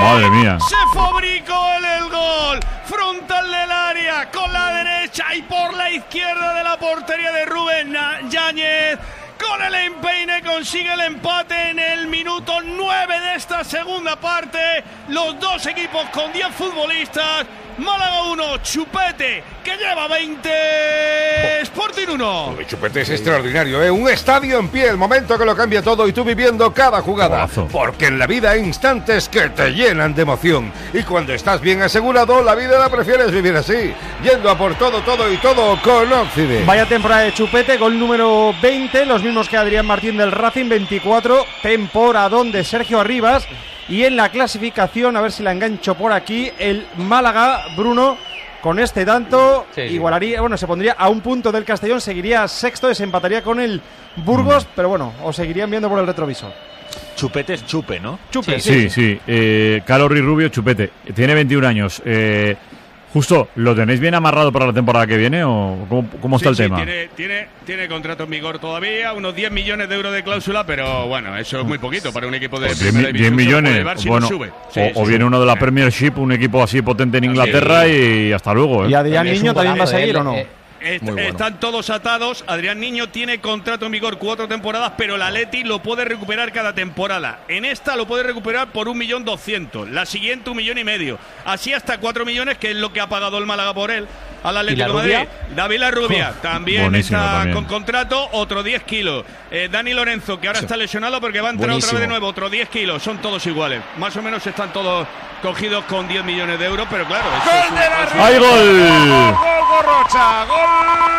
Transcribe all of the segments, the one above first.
Madre mía. Se fabricó el gol. Frontal del área con la derecha y por la izquierda de la portería de Rubén Yáñez. Con el empeine consigue el empate en el minuto 9 de esta segunda parte. Los dos equipos con 10 futbolistas. Málaga 1, Chupete, que lleva 20, Sporting 1. Chupete es extraordinario, ¿eh? Un estadio en pie, el momento que lo cambia todo y tú viviendo cada jugada. Golazo. Porque en la vida hay instantes que te llenan de emoción. Y cuando estás bien asegurado, la vida la prefieres vivir así. Yendo a por todo, todo y todo con Occident. Vaya temporada de Chupete, gol número 20, los mismos que Adrián Martín del Racing, 24, temporadón de Sergio Arribas. Y en la clasificación, a ver si la engancho por aquí, el Málaga, Bruno, con este tanto, igualaría, bueno, se pondría a un punto del Castellón, seguiría sexto, desempataría con el Burgos, pero bueno, os seguirían viendo por el retrovisor. Chupete es Chupe, ¿no? Chupe, Sí. Calorri Rubio, Chupete. Tiene 21 años. Justo, ¿lo tenéis bien amarrado para la temporada que viene o cómo está el tema? Tiene contrato en vigor todavía, unos 10 millones de euros de cláusula, pero bueno, eso es muy poquito para un equipo de primera división. 10 millones, bueno, o viene uno de la Premiership, un equipo así potente en Inglaterra y hasta luego. ¿Y Adrián Niño también va a seguir o no? Están todos atados. Adrián Niño tiene contrato en vigor 4 temporadas, pero el Atleti lo puede recuperar cada temporada. En esta lo puede recuperar por 1.200.000, la siguiente 1,5 millones, así hasta 4 millones, que es lo que ha pagado el Málaga por él al Atlético de Madrid. David Larrubia también está con contrato, otro 10 kilos. Dani Lorenzo, que ahora está lesionado porque va a entrar otra vez de nuevo, otro 10 kilos. Son todos iguales, más o menos están todos cogidos con 10 millones de euros, pero claro, ¡Gol de la ¡Hay gol! ¡Gol Gorrocha! ¡Gol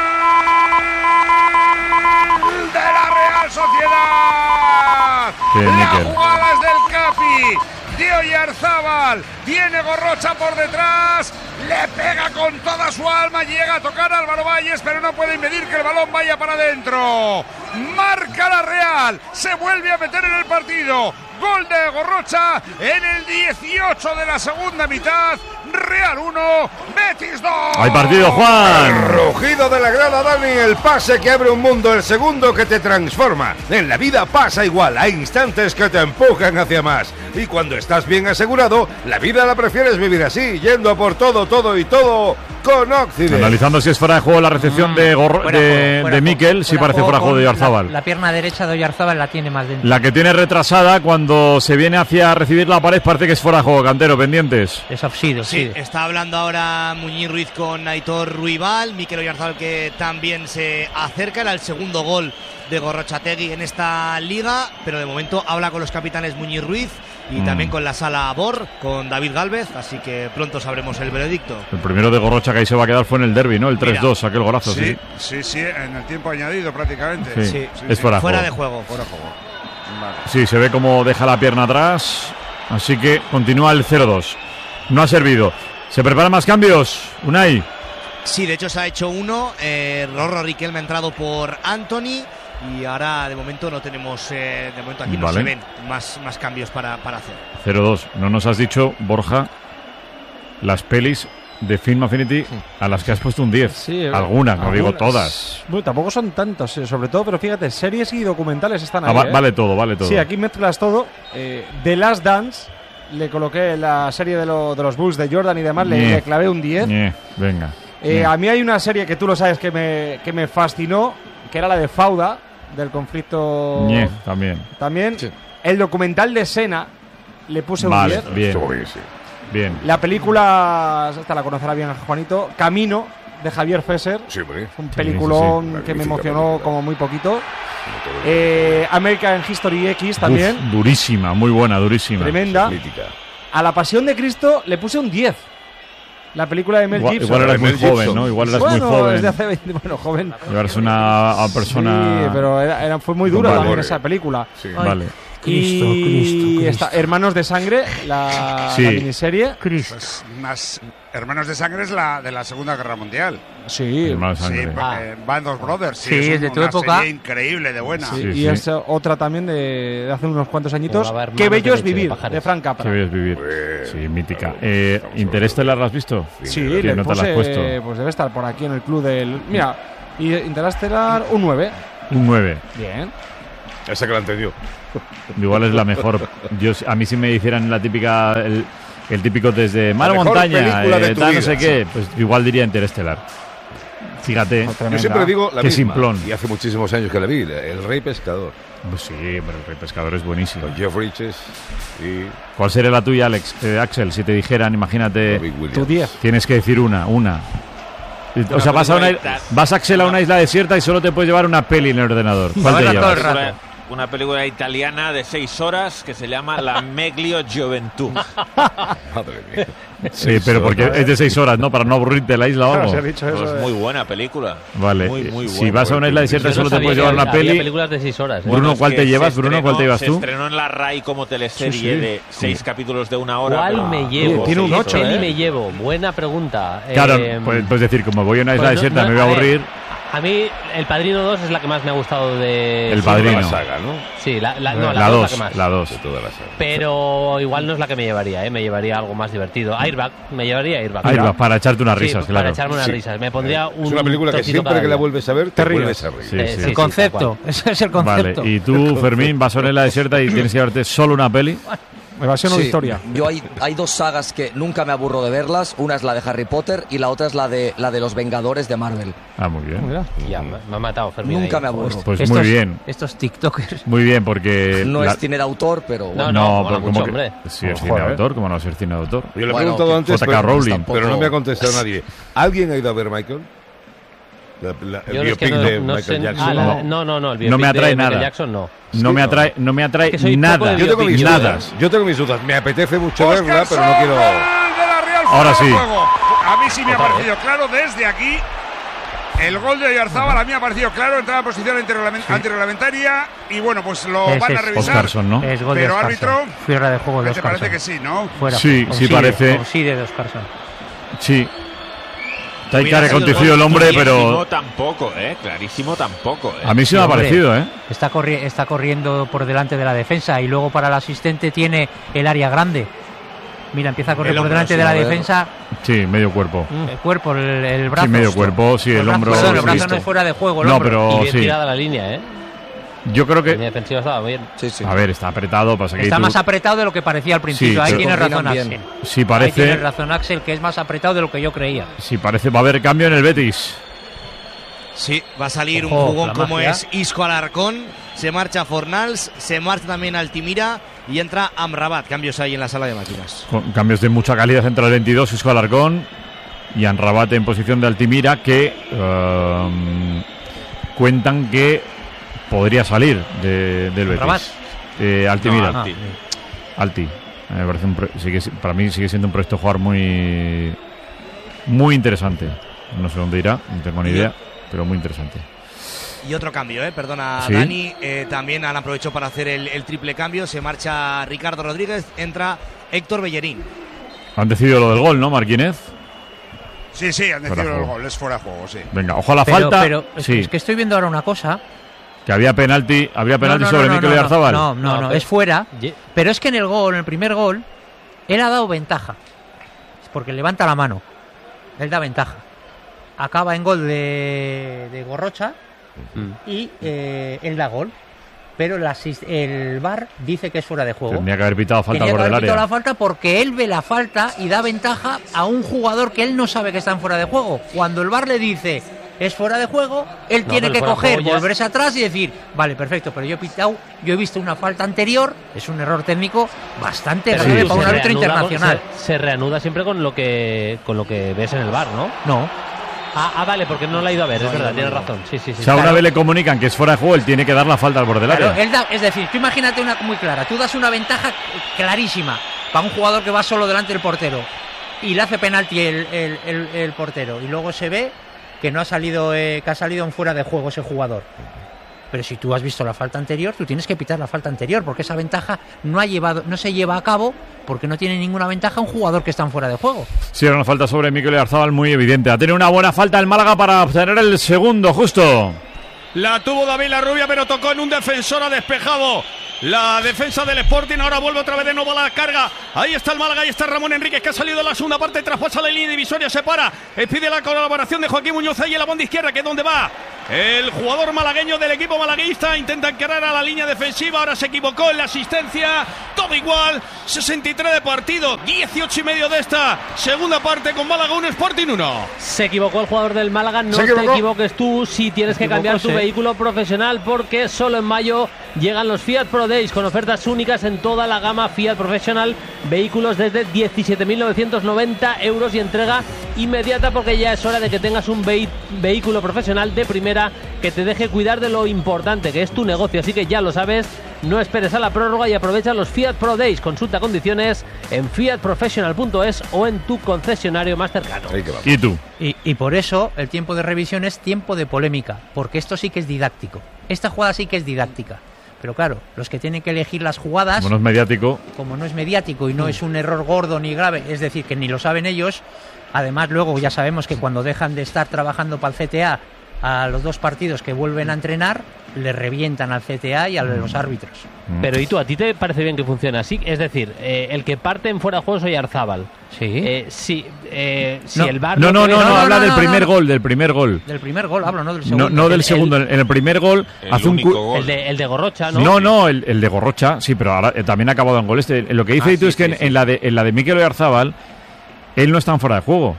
de la Real Sociedad! La jugada es del Capi, de Oyarzábal, viene Gorrocha por detrás, le pega con toda su alma, llega a tocar a Álvaro Valles, pero no puede impedir que el balón vaya para adentro. Marca la Real, se vuelve a meter en el partido. Gol de Gorrocha en el 18 de la segunda mitad. Real 1, Betis 2. ¡Hay partido, Juan! El rugido de la grada, Dani, el pase que abre un mundo, el segundo que te transforma. En la vida pasa igual, hay instantes que te empujan hacia más. Y cuando estás bien asegurado, la vida la prefieres vivir así, yendo a por todo, todo y todo con Occident. Analizando si es fuera de juego la recepción de Mikel, sí parece fuera de juego de Oyarzábal. La pierna derecha de Oyarzábal la tiene más dentro. La que tiene retrasada cuando se viene hacia recibir la pared parece que es fuera de juego, Cantero, pendientes. Es offside, sí. Está hablando ahora Muñiz Ruiz con Aitor Ruibal, Mikel Oyarzábal que también se acerca, era el segundo gol de Gorrochategui en esta liga, pero de momento habla con los capitanes Muñiz Ruiz y también con la sala Bor, con David Gálvez, así que pronto sabremos el veredicto. El primero de Gorrocha que ahí se va a quedar fue en el derbi, ¿no? El 3-2, aquel golazo, sí, en el tiempo añadido prácticamente. Sí. Es fuera de juego. Vale. Sí, se ve como deja la pierna atrás, así que continúa el 0-2. No ha servido. ¿Se preparan más cambios, Unai? Sí, de hecho se ha hecho uno. Rorro Riquelme ha entrado por Anthony. Y ahora de momento no tenemos, de momento aquí no se ven más cambios para hacer. 0-2. No nos has dicho, Borja, las pelis de Film Affinity a las que has puesto un 10. Sí, algunas, no digo todas. Bueno, tampoco son tantas, sobre todo, pero fíjate, series y documentales están ahí. Vale todo. Sí, aquí mezclas todo. The Last Dance, le coloqué la serie de los Bulls de Jordan y demás, le clavé un 10. Venga. A mí hay una serie que tú lo sabes que me fascinó, que era la de Fauda, del conflicto. También. Sí. El documental de Sena le puse un 10. Bien. La película, esta la conocerá bien Juanito, Camino, de Javier Fesser. Sí, un peliculón que me emocionó como muy poquito. American History X también. Durísima, muy buena, durísima. Tremenda. A La Pasión de Cristo le puse un 10. La película de Mel Gibson. Igual eras muy joven, ¿no? Igual eras muy joven. Desde hace 20, joven. Igual eres una persona. Sí, pero fue muy dura también esa película. Sí. Vale. Cristo. Hermanos de Sangre, la miniserie. Pues más Hermanos de Sangre es la de la Segunda Guerra Mundial. Sí, Hermanos de Sangre. Porque Band of Brothers. Sí, es de tu época. Serie increíble, de buena. Y es otra también de hace unos cuantos añitos. Qué bello es vivir, de Frank Capra. Qué bello es vivir. Sí, mítica. ¿Interstellar la has visto? Sí, le puse, pues debe estar por aquí en el club del... Mira, Interstellar un 9. Un 9. Bien. Esa que la entendió. Igual es la mejor. A mí si me hicieran la típica el típico desde mar mejor montaña, película de tu tal, no vida, sé qué, pues igual diría Interestelar. Fíjate, Yo siempre digo la qué misma, simplón. y hace muchísimos años que la vi, El Rey Pescador. Pues sí, pero el Rey Pescador es buenísimo. Con Jeff Bridges y ¿Cuál sería la tuya, Alex? Axel, si te dijeran, imagínate, Robin Williams. Tu 10. tienes que decir una. O sea, vas Axel a una isla desierta y solo te puedes llevar una peli en el ordenador. ¿Cuál te Verla todo el llevas? rato. Una película italiana de 6 horas que se llama La Meglio Gioventù. Madre mía. Sí, pero porque es de 6 horas, ¿no? Para no aburrirte de la isla o Claro, algo. se ha dicho eso. Pues muy buena película. Vale, Muy, muy si buena. vas a una isla desierta Yo solo no te sabía puedes que llevar una había peli. películas de 6 horas. Bruno, es ¿cuál que te llevas? se Bruno, ¿cuál te llevas se tú? estrenó en la RAI como teleserie Sí, sí. de 6 capítulos de 1 hora. ¿Cuál pero- me llevo? Tiene un ¿Qué 8, peli ¿eh? me llevo? Buena pregunta. Claro, puedes decir, como voy a una isla pues desierta, no, me voy a a ver, aburrir. A mí, El Padrino 2 es la que más me ha gustado de... El sí, Padrino. La saga, ¿no? Sí, la La 2 la 2, que más. la 2. De toda la saga. Pero igual no es la que me llevaría, ¿eh? Me llevaría algo más divertido. Airbag, me llevaría Airbag. Ahí vas, para echarte unas Sí, risas, para claro. echarme unas Sí. risas. Me pondría un Es una película que trocito siempre cada que la día. vuelves a ver, te vuelves a reír. Sí, sí. sí, El concepto, ese es el Vale, concepto. y tú, Fermín, vas a una isla desierta y tienes que llevarte solo una peli. Evasión o Sí, Victoria. Yo hay dos sagas que nunca me aburro de verlas. Una es la de Harry Potter y la otra es la de los Vengadores de Marvel. Ah, muy bien. Mira. Ya, me ha matado Fermín. Nunca ahí. me aburro. Pues muy bien. Estos TikTokers. Muy bien, porque... No la- es cine de autor, pero bueno. No, pero mola como mucho, que... hombre. Sí, es Ojo, cine de autor, ¿cómo no va a ser cine de autor? Yo le he Bueno, preguntado que antes, J.K. Rowling, tampoco- pero no me ha contestado nadie. ¿Alguien ha ido a ver Michael? El Yo es biopic que de no Michael sé- Jackson. no, el biopic No me atrae de Michael nada. Jackson no. No me atrae Es que soy poco nada. de Yo tengo mis Nada. dudas. Yo tengo mis dudas. Me apetece mucho Óscar verla, pero no quiero. Soto, de la Real Ahora fuera de sí. juego. A mí sí me ha parecido claro desde aquí. El gol de Oyarzábal a mí me ha parecido claro. Entraba en posición antirreglamentaria. Y bueno, pues lo Ese van a es revisar. Oscarson, ¿no? Es gol de Pero Oscarson. árbitro, Fuera de juego de ¿te parece Oscarson. que sí, no? Fuera. Sí, sí Offside, parece. offside de Oscarson. Sí. Está ahí Hubiera sido reconducido el hombre, clarísimo pero... tampoco, clarísimo tampoco. A mí sí me ha Hombre, parecido, ¿eh? Está corriendo por delante de la defensa y luego para el asistente tiene el área grande. Mira, empieza a correr El por hombro, delante sí, de la a ver. defensa. Sí, medio cuerpo. El cuerpo, el brazo. Sí, medio cuerpo, sí, el brazo, hombro... perdón, el sí. brazo no es fuera de juego, el No, hombro. pero Y bien sí. tirada la línea, ¿eh? Yo creo La línea que... defensiva estaba bien. Sí, sí. A ver, está apretado, pasa que Está tú- más apretado de lo que parecía al principio. Sí, Ahí pero- tienes razón, Combinan Axel. bien. Sí, Ahí parece... tienes razón, Axel, que es más apretado de lo que yo creía. Sí, parece... Va a haber cambio en el Betis. Sí, va a salir Ojo, un jugón la como magia. es Isco Alarcón. Se marcha Fornals, se marcha también Altimira y entra Amrabat. Cambios ahí en la sala de máquinas. Con cambios de mucha calidad entre el 22, Isco Alarcón y Anrabat en posición de Altimira, que cuentan que podría salir del Betis. ¿Amrabat? Altimira. Ah, Alti. Me parece para mí sigue siendo un proyecto de jugar muy interesante. No sé dónde irá, no tengo ni idea, pero muy interesante. Y otro cambio, perdona Sí. Dani. También han aprovechado para hacer el triple cambio. Se marcha Ricardo Rodríguez, entra Héctor Bellerín. Han decidido lo del gol, ¿no, Marquínez? Sí, sí, han Fuera decidido de el juego. gol. Es fuera de juego, sí. Venga, ojo a la falta. Pero sí, es que estoy viendo ahora una cosa. que había penalti No, sobre Mikel Oyarzabal. No, es fuera. Ye- Pero es que en el primer gol, él ha dado ventaja. Es porque levanta la mano. Él da ventaja. Acaba en gol de Gorrocha y él da gol. Pero el VAR dice que es fuera de juego. Tendría que haber pitado falta Tenía por que del haber pitado área. la falta porque él ve la falta y da ventaja a un jugador que él no sabe que está en fuera de juego. Cuando el VAR le dice es fuera de juego, él No, tiene pero que fuera de coger, juego ya- volverse atrás y decir, vale, perfecto, pero yo he pitado, yo he visto una falta anterior, es un error técnico bastante Pero grave sí, para un se árbitro reanuda internacional. Se reanuda siempre con lo que ves en el bar, ¿no? No, Vale, porque no la ha ido a ver, es verdad, tienes razón. Sí. O sea, una vez le comunican que es fuera de juego, él tiene que dar la falta al borde del claro, área. él da, es decir, tú imagínate una muy clara, tú das una ventaja clarísima para un jugador que va solo delante del portero y le hace penalti el portero y luego se ve que no ha salido que ha salido en fuera de juego ese jugador. Pero si tú has visto la falta anterior, tú tienes que pitar la falta anterior, porque esa ventaja no se lleva a cabo porque no tiene ninguna ventaja un jugador que está en fuera de juego. Sí, era una falta sobre Mikel Oyarzabal muy evidente. Ha tenido una buena falta el Málaga para obtener el segundo, justo. La tuvo David Larrubia, pero tocó en un defensor, ha despejado la defensa del Sporting. Ahora vuelve otra vez de nuevo a la carga. Ahí está el Málaga, ahí está Ramón Enríquez, que ha salido de la segunda parte, traspasa la línea divisoria, se para. Pide la colaboración de Joaquín Muñoz ahí en la banda izquierda, que es donde va El jugador malagueño del equipo malaguista intenta encarar a la línea defensiva. Ahora se equivocó en la asistencia. Todo igual. 63 de partido. 18,5 de esta segunda parte con Málaga 1, Sporting 1. Se equivocó el jugador del Málaga. No te equivoques tú si tienes que cambiar tu vehículo profesional, porque solo en mayo llegan los Fiat Pro Days con ofertas únicas en toda la gama Fiat Professional. Vehículos desde 17.990 euros y entrega inmediata, porque ya es hora de que tengas un vehículo profesional de primera que te deje cuidar de lo importante que es tu negocio. Así que ya lo sabes, no esperes a la prórroga y aprovecha los Fiat Pro Days. Consulta condiciones en fiatprofessional.es o en tu concesionario más cercano. ¿Y tú? Y por eso el tiempo de revisión es tiempo de polémica, porque esto sí que es didáctico. Esta jugada sí que es didáctica. Pero claro, los que tienen que elegir las jugadas, como no es mediático y no es un error gordo ni grave, es decir, que ni lo saben ellos. Además, luego ya sabemos que cuando dejan de estar trabajando para el CTA, a los 2 partidos que vuelven a entrenar, le revientan al CTA y a los árbitros. Pero ¿y tú? ¿A ti te parece bien que funcione así? Es decir, el que parte en fuera de juego es Oyarzábal. Sí. El VAR no, habla del primer gol. Del primer gol hablo, no del segundo. No del segundo. En el primer gol hace un gol. El de Gorrocha, ¿no? No, el de Gorrocha, sí, pero ahora también ha acabado en gol. Lo que dice tú es que en la de Mikel Oyarzábal, él no está en fuera de juego.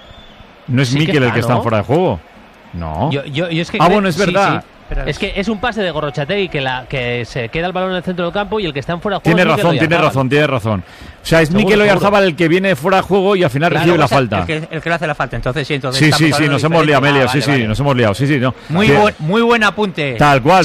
No es Mikel el que está en fuera de juego. No. Yo es que bueno, es verdad. Es que es un pase de Gorrochategui que se queda el balón en el centro del campo y el que está en fuera de juego tiene razón. O sea, es Mikel Oyarzábal el que viene fuera de juego y al final recibe la falta. El que le hace la falta. Entonces sí, nos hemos liado, Amelia. Nos hemos liado. No. Muy buen apunte. Tal cual,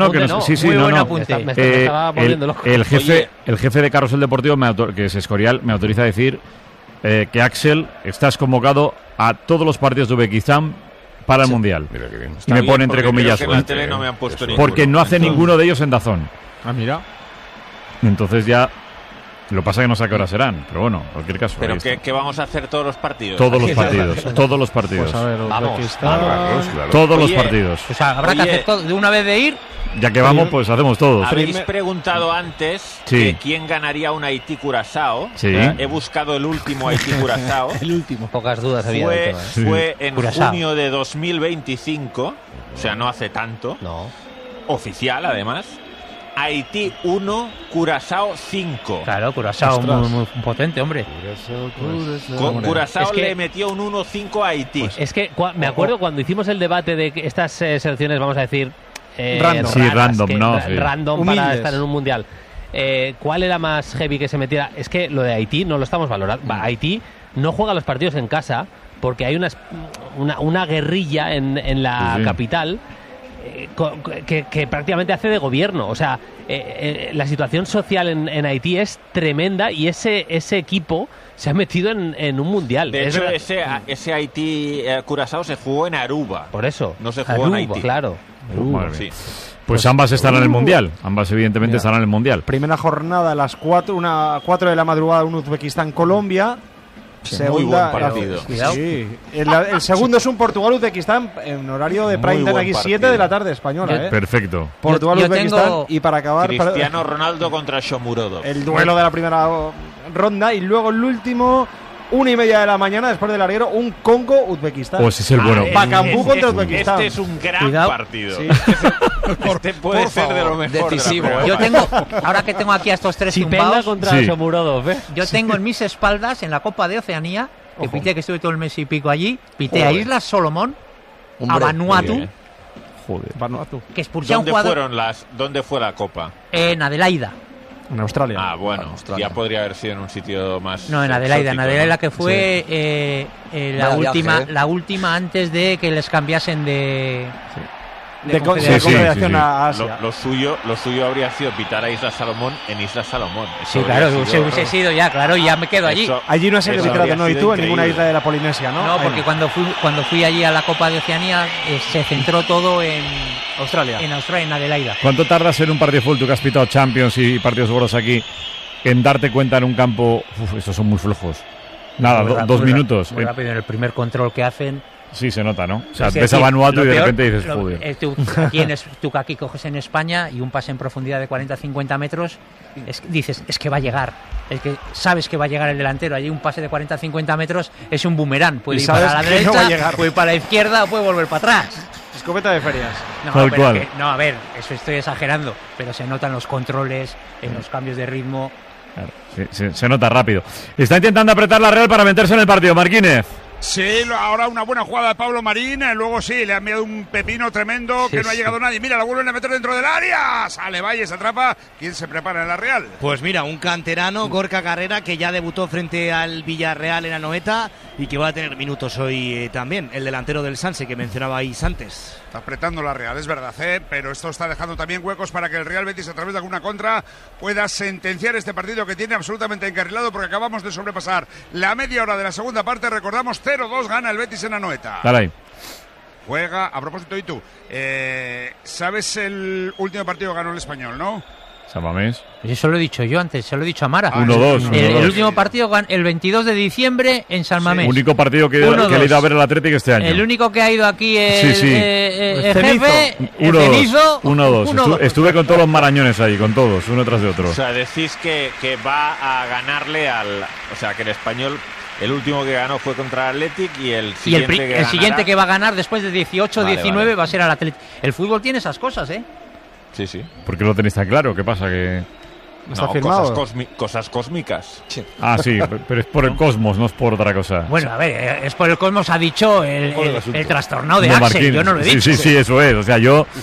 buen apunte. Me estaba volviendo loco. El jefe de Carrusel Deportivo, que es Escorial, me autoriza a decir que Axel, estás convocado a todos los partidos de Uzbekistán para el Mundial. Mira qué bien. Y me pone entre comillas en la tele no me han puesto porque no hace ninguno de ellos en DAZN. Mira. Entonces ya lo pasa que no sé a qué hora serán, pero bueno, en cualquier caso. Pero ¿qué vamos a hacer todos los partidos? Todos los partidos. Pues a ver, claro. Todos los partidos. O sea, habrá que hacer todo de una vez de ir. Ya que vamos, pues hacemos todos. Habéis preguntado antes quién ganaría un Haití-Curazao. Sí. He buscado el último Haití-Curazao. El último. Pocas dudas había. Fue en junio de 2025, o sea, no hace tanto. No. Oficial, además. Haití 1, Curazao 5. Claro, Curazao muy potente, hombre. Curazao le metió un 1-5 a Haití. Pues es que me acuerdo cuando hicimos el debate de que estas selecciones, vamos a decir, random para estar en un mundial. ¿Cuál era más heavy que se metiera? Es que lo de Haití no lo estamos valorando. Haití no juega los partidos en casa porque hay una guerrilla en la capital que prácticamente hace de gobierno. O sea, la situación social en Haití es tremenda y ese equipo se ha metido en un mundial. De hecho, ese Haití-Curazao se jugó en Aruba. Por eso. No se jugó en Haití. Claro. Sí. Pues ambas estarán en el Mundial. Ambas, evidentemente, estarán en el Mundial. Primera jornada a las 4 de la madrugada, un Uzbekistán-Colombia. Muy buen partido. Sí. El segundo es un Portugal-Uzbekistán en horario de prime time aquí, 7 de la tarde española. Perfecto. Portugal-Uzbekistán y para acabar... Cristiano Ronaldo contra Shomurodov. El duelo de la primera ronda y luego el último... 1:30 de la mañana, después del larguero, un Congo-Uzbekistán. Pues es el bueno. Bacambú contra Uzbekistán. Este es un gran partido. Sí. Este puede ser de lo mejor. Decisivo. Yo tengo, ahora que tengo aquí a estos tres tumbados, contra Shomurodov, yo tengo en mis espaldas, en la Copa de Oceanía, que pité, que estuve todo el mes y pico allí, pité a Islas Solomón, a Vanuatu. Vanuatu. Que expulsé a un jugador. ¿Dónde fue la Copa? En Adelaida. En Australia. Ah, bueno, ya podría haber sido en un sitio más. No, en Adelaida. En Adelaida, que fue la última antes de que les cambiasen de confederación a Asia. Lo suyo habría sido pitar a Islas Salomón en Islas Salomón. Sí, claro, hubiese sido ya, claro, y ya me quedo allí. Allí no has sido pitado, ¿no? Y tú en ninguna isla de la Polinesia, ¿no? No, porque cuando fui allí a la Copa de Oceanía se centró todo en Australia. En Adelaida. ¿Cuánto tardas en un partido full? Tú que has pitado Champions y partidos gordos aquí, en darte cuenta en un campo? Estos son muy flojos. Nada, 2 minutos. Muy rápido, en el primer control que hacen. Sí, se nota, ¿no? O sea, ves a Vanuatu y de repente dices, joder. Tú aquí coges en España y un pase en profundidad de 40-50 metros, dices, es que va a llegar. Es que sabes que va a llegar el delantero. Allí un pase de 40-50 metros es un boomerang. Puede ir para la derecha, puede ir para la izquierda o puede volver para atrás. Escopeta de ferias. No, Tal pero cual. no, a ver, eso estoy exagerando, pero se notan los controles, en los cambios de ritmo. Claro, sí, se nota rápido. Está intentando apretar la Real para meterse en el partido, Marquínez. Sí, ahora una buena jugada de Pablo Marín, luego sí, le ha enviado un pepino tremendo que no ha llegado nadie. Mira, la vuelven a meter dentro del área. Sale Valles, atrapa. ¿Quién se prepara en la Real? Pues mira, un canterano, Gorka Carrera, que ya debutó frente al Villarreal en Anoeta y que va a tener minutos hoy también, el delantero del Sanse que mencionabais antes. Está apretando la Real, es verdad, pero esto está dejando también huecos para que el Real Betis, a través de alguna contra, pueda sentenciar este partido que tiene absolutamente encarrilado, porque acabamos de sobrepasar la media hora de la segunda parte. Recordamos, 0-2 gana el Betis en Anoeta. Dale ahí. Juega, a propósito, y tú, ¿sabes el último partido que ganó el Español, no? Samamés. Eso lo he dicho yo antes, se lo he dicho a Mara. 1-2. El último partido, el 22 de diciembre en San Mamés. Único partido que le he ido a ver al Atlético este año. El único que ha ido aquí el jefe, 1-2. Estuve con todos los marañones ahí, con todos, uno tras de otro. O sea, decís que va a ganarle o sea, que el Español, el último que ganó fue contra el Athletic y el siguiente que va a ganar después de 18-19 va a ser al Athletic. El fútbol tiene esas cosas, ¿eh? Sí. ¿Por qué lo tenéis tan claro? ¿Qué pasa? Que ¿Está firmado? Cosas cósmicas. Sí. Ah, sí, pero es por el cosmos, no es por otra cosa. Bueno, a ver, es por el cosmos, ha dicho el trastornado de Axel, Marquín, yo no lo he dicho. Sí, eso es. O sea,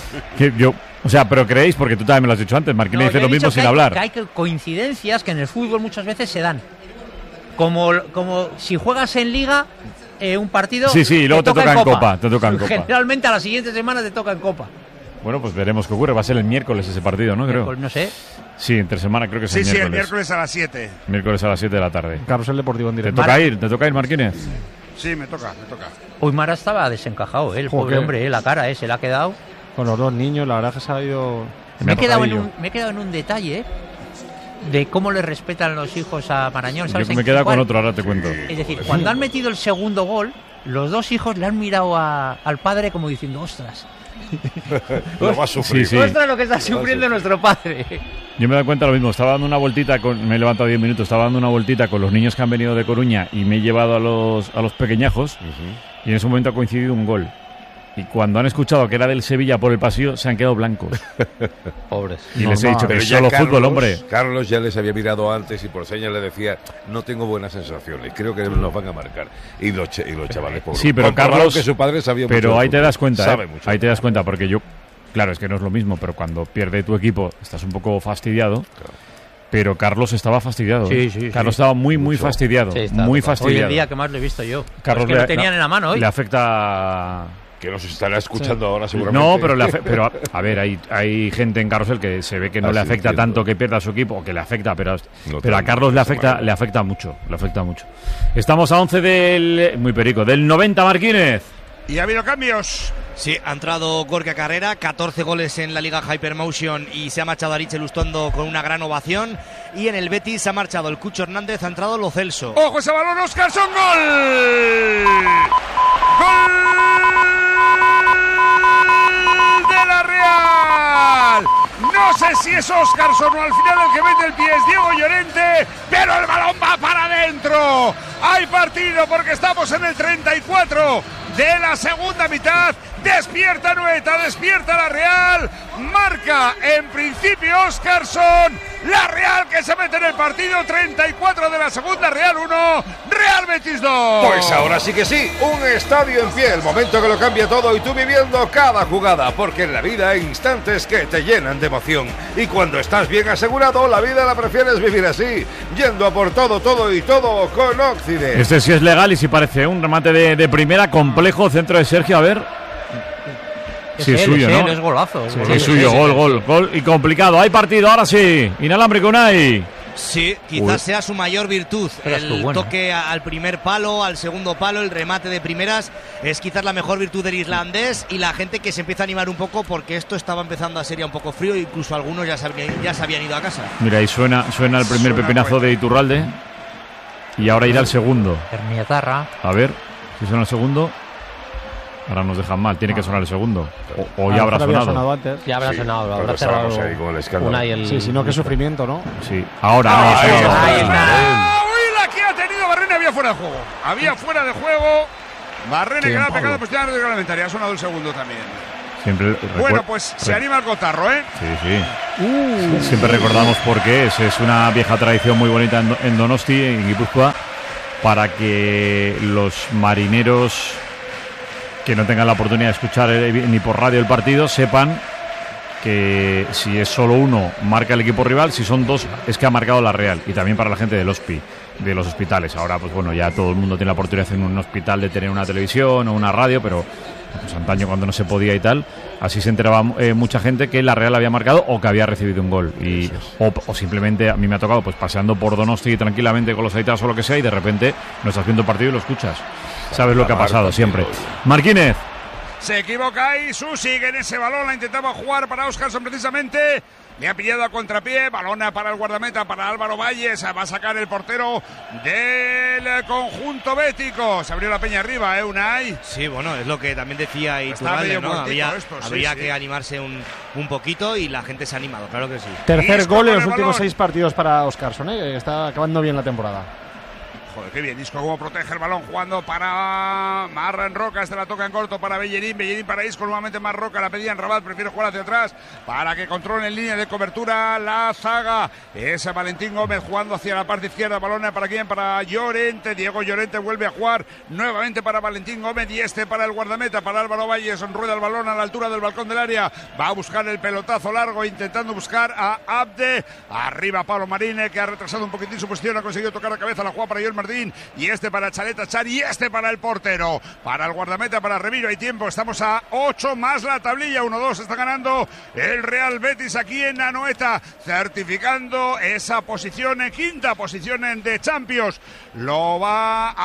o sea, pero creéis, porque tú también me lo has dicho antes, Marquín dice lo mismo sin hablar. Que hay coincidencias que en el fútbol muchas veces se dan. Como si juegas en Liga, un partido. Sí, y luego te toca en Copa. Generalmente a la siguiente semana te toca en Copa. Bueno, pues veremos qué ocurre. Va a ser el miércoles ese partido, ¿no? Creo. No sé. Sí, entre semana creo que es el miércoles. Sí, el miércoles a las 7. Miércoles a las 7 de la tarde. Carrusel Deportivo en directo. ¿Te toca ir, Marquínez? Sí, me toca. Hoy Mara estaba desencajado, el pobre hombre, la cara, se le ha quedado. Con los dos niños, la verdad que se ha ido. Me he quedado en un detalle, de cómo le respetan los hijos a Marañón. ¿Sabes? Yo me he quedado con otro, ahora te cuento. Es decir, cuando han metido el segundo gol, los dos hijos le han mirado al padre como diciendo, ostras. Lo va a sufrir. Sí. Ostras, lo que está sufriendo nuestro padre. Yo me he dado cuenta lo mismo. Estaba dando una vueltita, me he levantado 10 minutos, estaba dando una vueltita con los niños que han venido de Coruña y me he llevado a los pequeñajos y en ese momento ha coincidido un gol. Y cuando han escuchado que era del Sevilla por el pasillo, se han quedado blancos. Pobres. Y les he dicho que es solo fútbol, hombre. Carlos ya les había mirado antes y por señas le decía, no tengo buenas sensaciones, creo que nos van a marcar. Y los chavales, pobres. Sí, pero Carlos, que su padre sabía pero mucho ahí te das cuenta, sabe mucho. Ahí te das cuenta, porque yo, claro, es que no es lo mismo, pero cuando pierde tu equipo estás un poco fastidiado. Claro. Pero Carlos estaba fastidiado. Sí. Carlos estaba muy fastidiado. Sí, muy fastidiado. Hoy el día que más lo he visto yo. Carlos es que lo tenían en la mano hoy. Le afecta. Que nos estará escuchando ahora seguramente. No, pero a ver, hay gente en Carrusel que se ve que no le afecta tanto que pierda su equipo, o que le afecta, pero a Carlos le afecta mucho. Estamos a 11 del 90, Marquínez. Y ha habido cambios. Sí, ha entrado Gorka Carrera, 14 goles en la Liga Hypermotion y se ha marchado Aritz Lustondo con una gran ovación. Y en el Betis se ha marchado el Cucho Hernández, ha entrado Lo Celso. ¡Ojo ese balón, Óscarson! ¡Gol! ¡Gol de la Real! No sé si es Óscarson o al final el que mete el pie es Diego Llorente, pero el balón va para adentro. Hay partido porque estamos en el 34 de la segunda mitad. Despierta Anoeta, despierta la Real. Marca en principio Óscarson. La Real que se mete en el partido. 34 de la segunda, Real 1, Real Betis 2. Pues ahora sí que sí, un estadio en pie, el momento que lo cambia todo y tú viviendo cada jugada, porque en la vida hay instantes que te llenan de emoción. Y cuando estás bien asegurado, la vida la prefieres vivir así, yendo a por todo con Occident. Este sí es legal y sí parece un remate de primera, complejo, centro de Sergio, a ver. Sí, es suyo, ¿no? Es golazo. Es suyo, gol y complicado. Hay partido, ahora sí. Inalámbrico Unai. Sí, quizás sea su mayor virtud. El toque al primer palo, al segundo palo, el remate de primeras. Es quizás la mejor virtud del islandés y la gente que se empieza a animar un poco porque esto estaba empezando a ser ya un poco frío. Incluso algunos ya se habían ido a casa. Mira, ahí suena el primer pepinazo de Iturralde. Y ahora irá el segundo. Herniatarra. A ver si suena el segundo. Ahora nos dejan mal, tiene que sonar el segundo. O ya habrá sonado. Antes. Ya habrá sonado, habrá cerrado. Ahí con el escándalo. Sí, sino qué sufrimiento, ¿no? Sí, ahora ¡Uy, la que ha tenido Barrena! Había fuera de juego. Barrene que la ha pegado posición reglamentaria. Ha sonado el segundo también. Siempre bueno, pues se anima el cotarro, ¿eh? Sí. Siempre recordamos por qué es una vieja tradición muy bonita en Donosti, en Guipúzcoa, para que los marineros que no tengan la oportunidad de escuchar ni por radio el partido sepan que si es solo uno marca el equipo rival, si son dos es que ha marcado la Real. Y también para la gente del HOSPI, de los hospitales. Ahora pues bueno, ya todo el mundo tiene la oportunidad en un hospital de tener una televisión o una radio, pero pues antaño cuando no se podía y tal, así se enteraba mucha gente que la Real había marcado o que había recibido un gol. Y o simplemente a mí me ha tocado pues paseando por Donosti tranquilamente con los aitas o lo que sea, y de repente no estás viendo el partido y lo escuchas. Sabes lo que ha pasado siempre. Marquínez. Se equivoca ahí, Susi, que en ese balón la intentaba jugar para Óscarson precisamente. Le ha pillado a contrapié, balona para el guardameta, para Álvaro Valles. Va a sacar el portero del conjunto bético. Se abrió la peña arriba, Unai. Sí, bueno, es lo que también decía Iturralde, ¿no? Habría que animarse un poquito y la gente se ha animado, claro que sí. Tercer gol en los últimos 6 partidos para Óscarson, ¿eh? Está acabando bien la temporada. Joder, qué bien, Isco, cómo protege el balón, jugando para Marra en Roca, este la toca en corto para Bellerín para Isco, nuevamente más Roca, la pedía en Rabat, prefiere jugar hacia atrás para que controle en línea de cobertura la zaga. Es Valentín Gómez jugando hacia la parte izquierda, balón para quién, para Llorente, Diego Llorente vuelve a jugar nuevamente para Valentín Gómez y para el guardameta, para Álvaro Valles, rueda el balón a la altura del balcón del área, va a buscar el pelotazo largo, intentando buscar a Abde, arriba Pablo Marine, que ha retrasado un poquitín su posición, ha conseguido tocar la cabeza, la juega para Joel Martín, y para Chaleta Char y para el portero, para el guardameta, para Remiro. Hay tiempo, estamos a 8 más la tablilla, 1-2 está ganando el Real Betis aquí en Anoeta, certificando esa posición, quinta posición de Champions. Lo va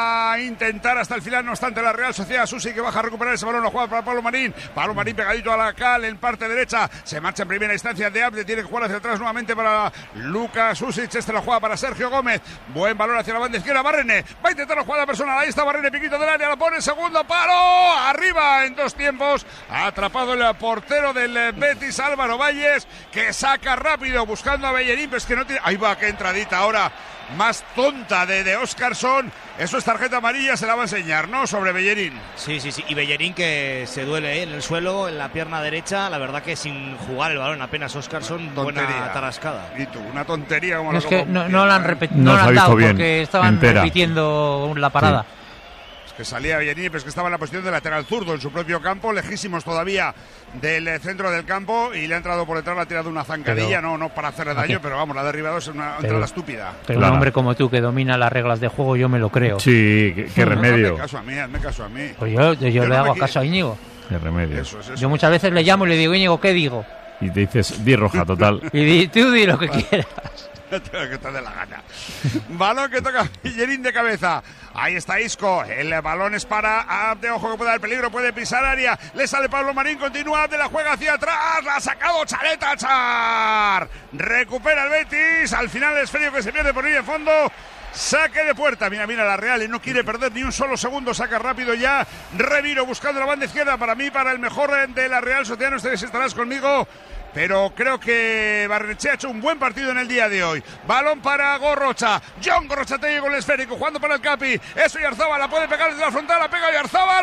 a intentar hasta el final, no obstante la Real Sociedad. Susi, que baja a recuperar ese balón, lo juega para Pablo Marín pegadito a la cal en parte derecha, se marcha en primera instancia de Abde, tiene que jugar hacia atrás nuevamente para Lucas Susic, la juega para Sergio Gómez, buen balón hacia la banda izquierda, Barrene, va a intentar la jugada personal, ahí está Barrene, piquito del área, la pone, segundo palo, arriba en 2 tiempos, ha atrapado el portero del Betis, Álvaro Valles, que saca rápido, buscando a Bellerín, pero es que no tiene, ahí va, qué entradita ahora, más tonta de Óscarson. Eso es tarjeta amarilla, se la va a enseñar, ¿no? Sobre Bellerín. Sí. Y Bellerín que se duele en el suelo, en la pierna derecha. La verdad que sin jugar el balón apenas Óscarson, buena tarascada. Y tú, una tontería como es que no la han repetido, no la han dado porque estaban repitiendo la parada. Sí. Que salía Bellerín, pero es que estaba en la posición de lateral zurdo en su propio campo, lejísimos todavía del centro del campo, y le ha entrado por detrás, le ha tirado una zancadilla, no para hacerle daño, pero vamos, la ha derribado, es una entrada estúpida. Pero claro, un hombre como tú que domina las reglas de juego, yo me lo creo. Sí, qué remedio. Hazme caso a mí. Pues yo le hago caso a Íñigo. Qué remedio. Eso. Yo muchas veces le llamo y le digo, Íñigo, ¿qué digo? Y te dices, di roja, total. Y tú di lo que quieras. Que te dé la gana. Balón que toca Bellerín de cabeza. Ahí está Isco. El balón es para Abde. Ojo que puede dar peligro. Puede pisar área. Le sale Pablo Marín. Continúa Abde. La juega hacia atrás. La ha sacado Chaleta Char. Recupera el Betis. Al final el esférico que se pierde por ir de fondo. Saque de puerta. Mira la Real. Y no quiere perder ni un solo segundo. Saca rápido ya. Remiro buscando la banda izquierda. Para mí, para el mejor de la Real Sociedad. No ustedes estarás conmigo. Pero creo que Barrenechea ha hecho un buen partido en el día de hoy. Balón para Gorrocha. John Gorrochategui con el esférico, jugando para el Capi. Eso Yarzábal la puede pegar desde la frontal. La pega Yarzábal.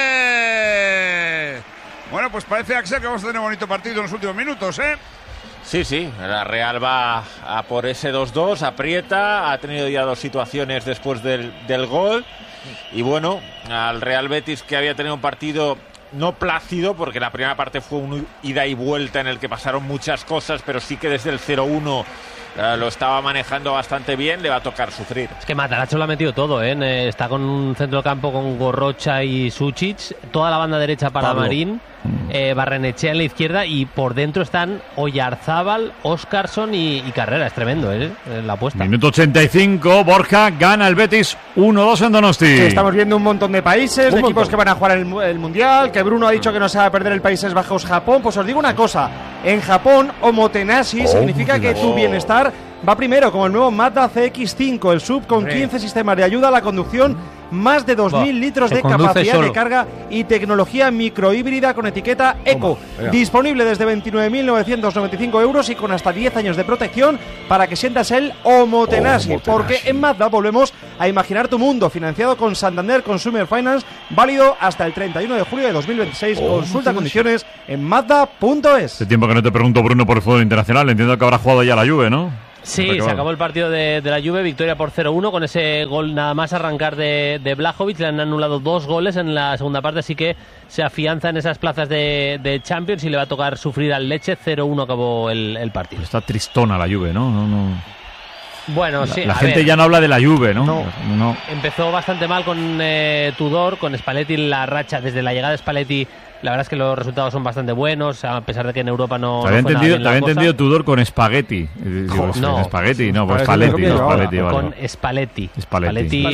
Valle. Bueno, pues parece, Axel, que vamos a tener un bonito partido en los últimos minutos, ¿eh? Sí, la Real va a por ese 2-2, aprieta, ha tenido ya 2 situaciones después del gol. Y bueno, al Real Betis, que había tenido un partido no plácido, porque la primera parte fue un ida y vuelta en el que pasaron muchas cosas, pero sí que desde el 0-1 lo estaba manejando bastante bien, le va a tocar sufrir. Es que Matarazzo lo ha metido todo, ¿eh? Está con un centro de campo con Gorrocha y Sucic, toda la banda derecha para Pablo Marín, Barrenechea en la izquierda, y por dentro están Oyarzábal, Óscarson y Carrera. Es tremendo, la apuesta. Minuto 85, Borja, gana el Betis 1-2 en Donosti. Sí, estamos viendo un montón de países, de equipos que van a jugar el Mundial, que Bruno ha dicho que no se va a perder el Países Bajos-Japón. Pues os digo una cosa, en Japón, omotenashi significa que tu bienestar va primero con el nuevo Mazda CX-5, el SUV con 15 sistemas de ayuda a la conducción, más de 2.000 litros de capacidad de carga y tecnología microhíbrida con etiqueta Eco. Disponible desde 29.995 euros y con hasta 10 años de protección para que sientas el Omotenasi. Porque en Mazda volvemos a imaginar tu mundo, financiado con Santander Consumer Finance, válido hasta el 31 de julio de 2026. Consulta condiciones en Mazda.es. Hace tiempo que no te pregunto, Bruno, por el fútbol internacional. Entiendo que habrá jugado ya la Juve, ¿no? Sí, se acabó el partido de la Juve, victoria por 0-1 con ese gol nada más arrancar de Vlahovic. Le han anulado 2 goles en la segunda parte, así que se afianza en esas plazas de Champions y le va a tocar sufrir al Leche. 0-1 acabó el partido. Está tristona la Juve, ¿no? Bueno, sí. La gente ya no habla de la Juve, ¿no? No. Empezó bastante mal con Tudor, con Spalletti. La racha desde la llegada de Spalletti, la verdad es que los resultados son bastante buenos, a pesar de que en Europa no. Te había entendido Tudor con Spaghetti. No, Spaghetti, no, pues Spalletti. Con Spalletti. Spalletti.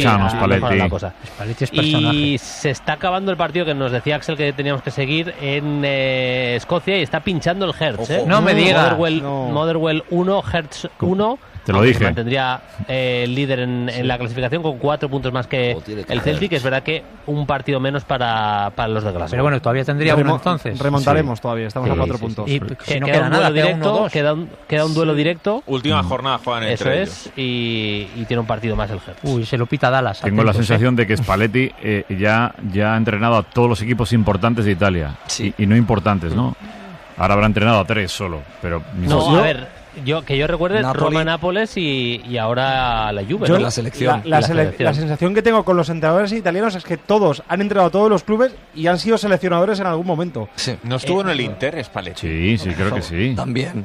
Y se está acabando el partido que nos decía Axel que teníamos que seguir en Escocia y está pinchando el Hertz. No me digas. Motherwell 1, Hertz 1. Te lo dije. Mantendría el líder en la clasificación con 4 puntos más que el Celtic. Es verdad que un partido menos para los de Glasgow. Pero bueno, todavía tendría uno entonces. Remontaremos todavía, estamos a 4 puntos. Y si no queda nada, queda un duelo directo. Última jornada juegan entre ellos. Y tiene un partido más el Hertz. Uy, se lo pita Dallas. Tengo la sensación de que Spalletti ya ha entrenado a todos los equipos importantes de Italia. Sí. Y no importantes, ¿no? Ahora habrá entrenado a 3 solo. Pero a ver. Yo recuerde, Roma-Nápoles y ahora la Juve. La selección. La sensación que tengo con los entrenadores italianos es que todos han entrenado a todos los clubes y han sido seleccionadores en algún momento. Sí. ¿No estuvo en el Inter, Spalletti? Sí, creo que sí. También.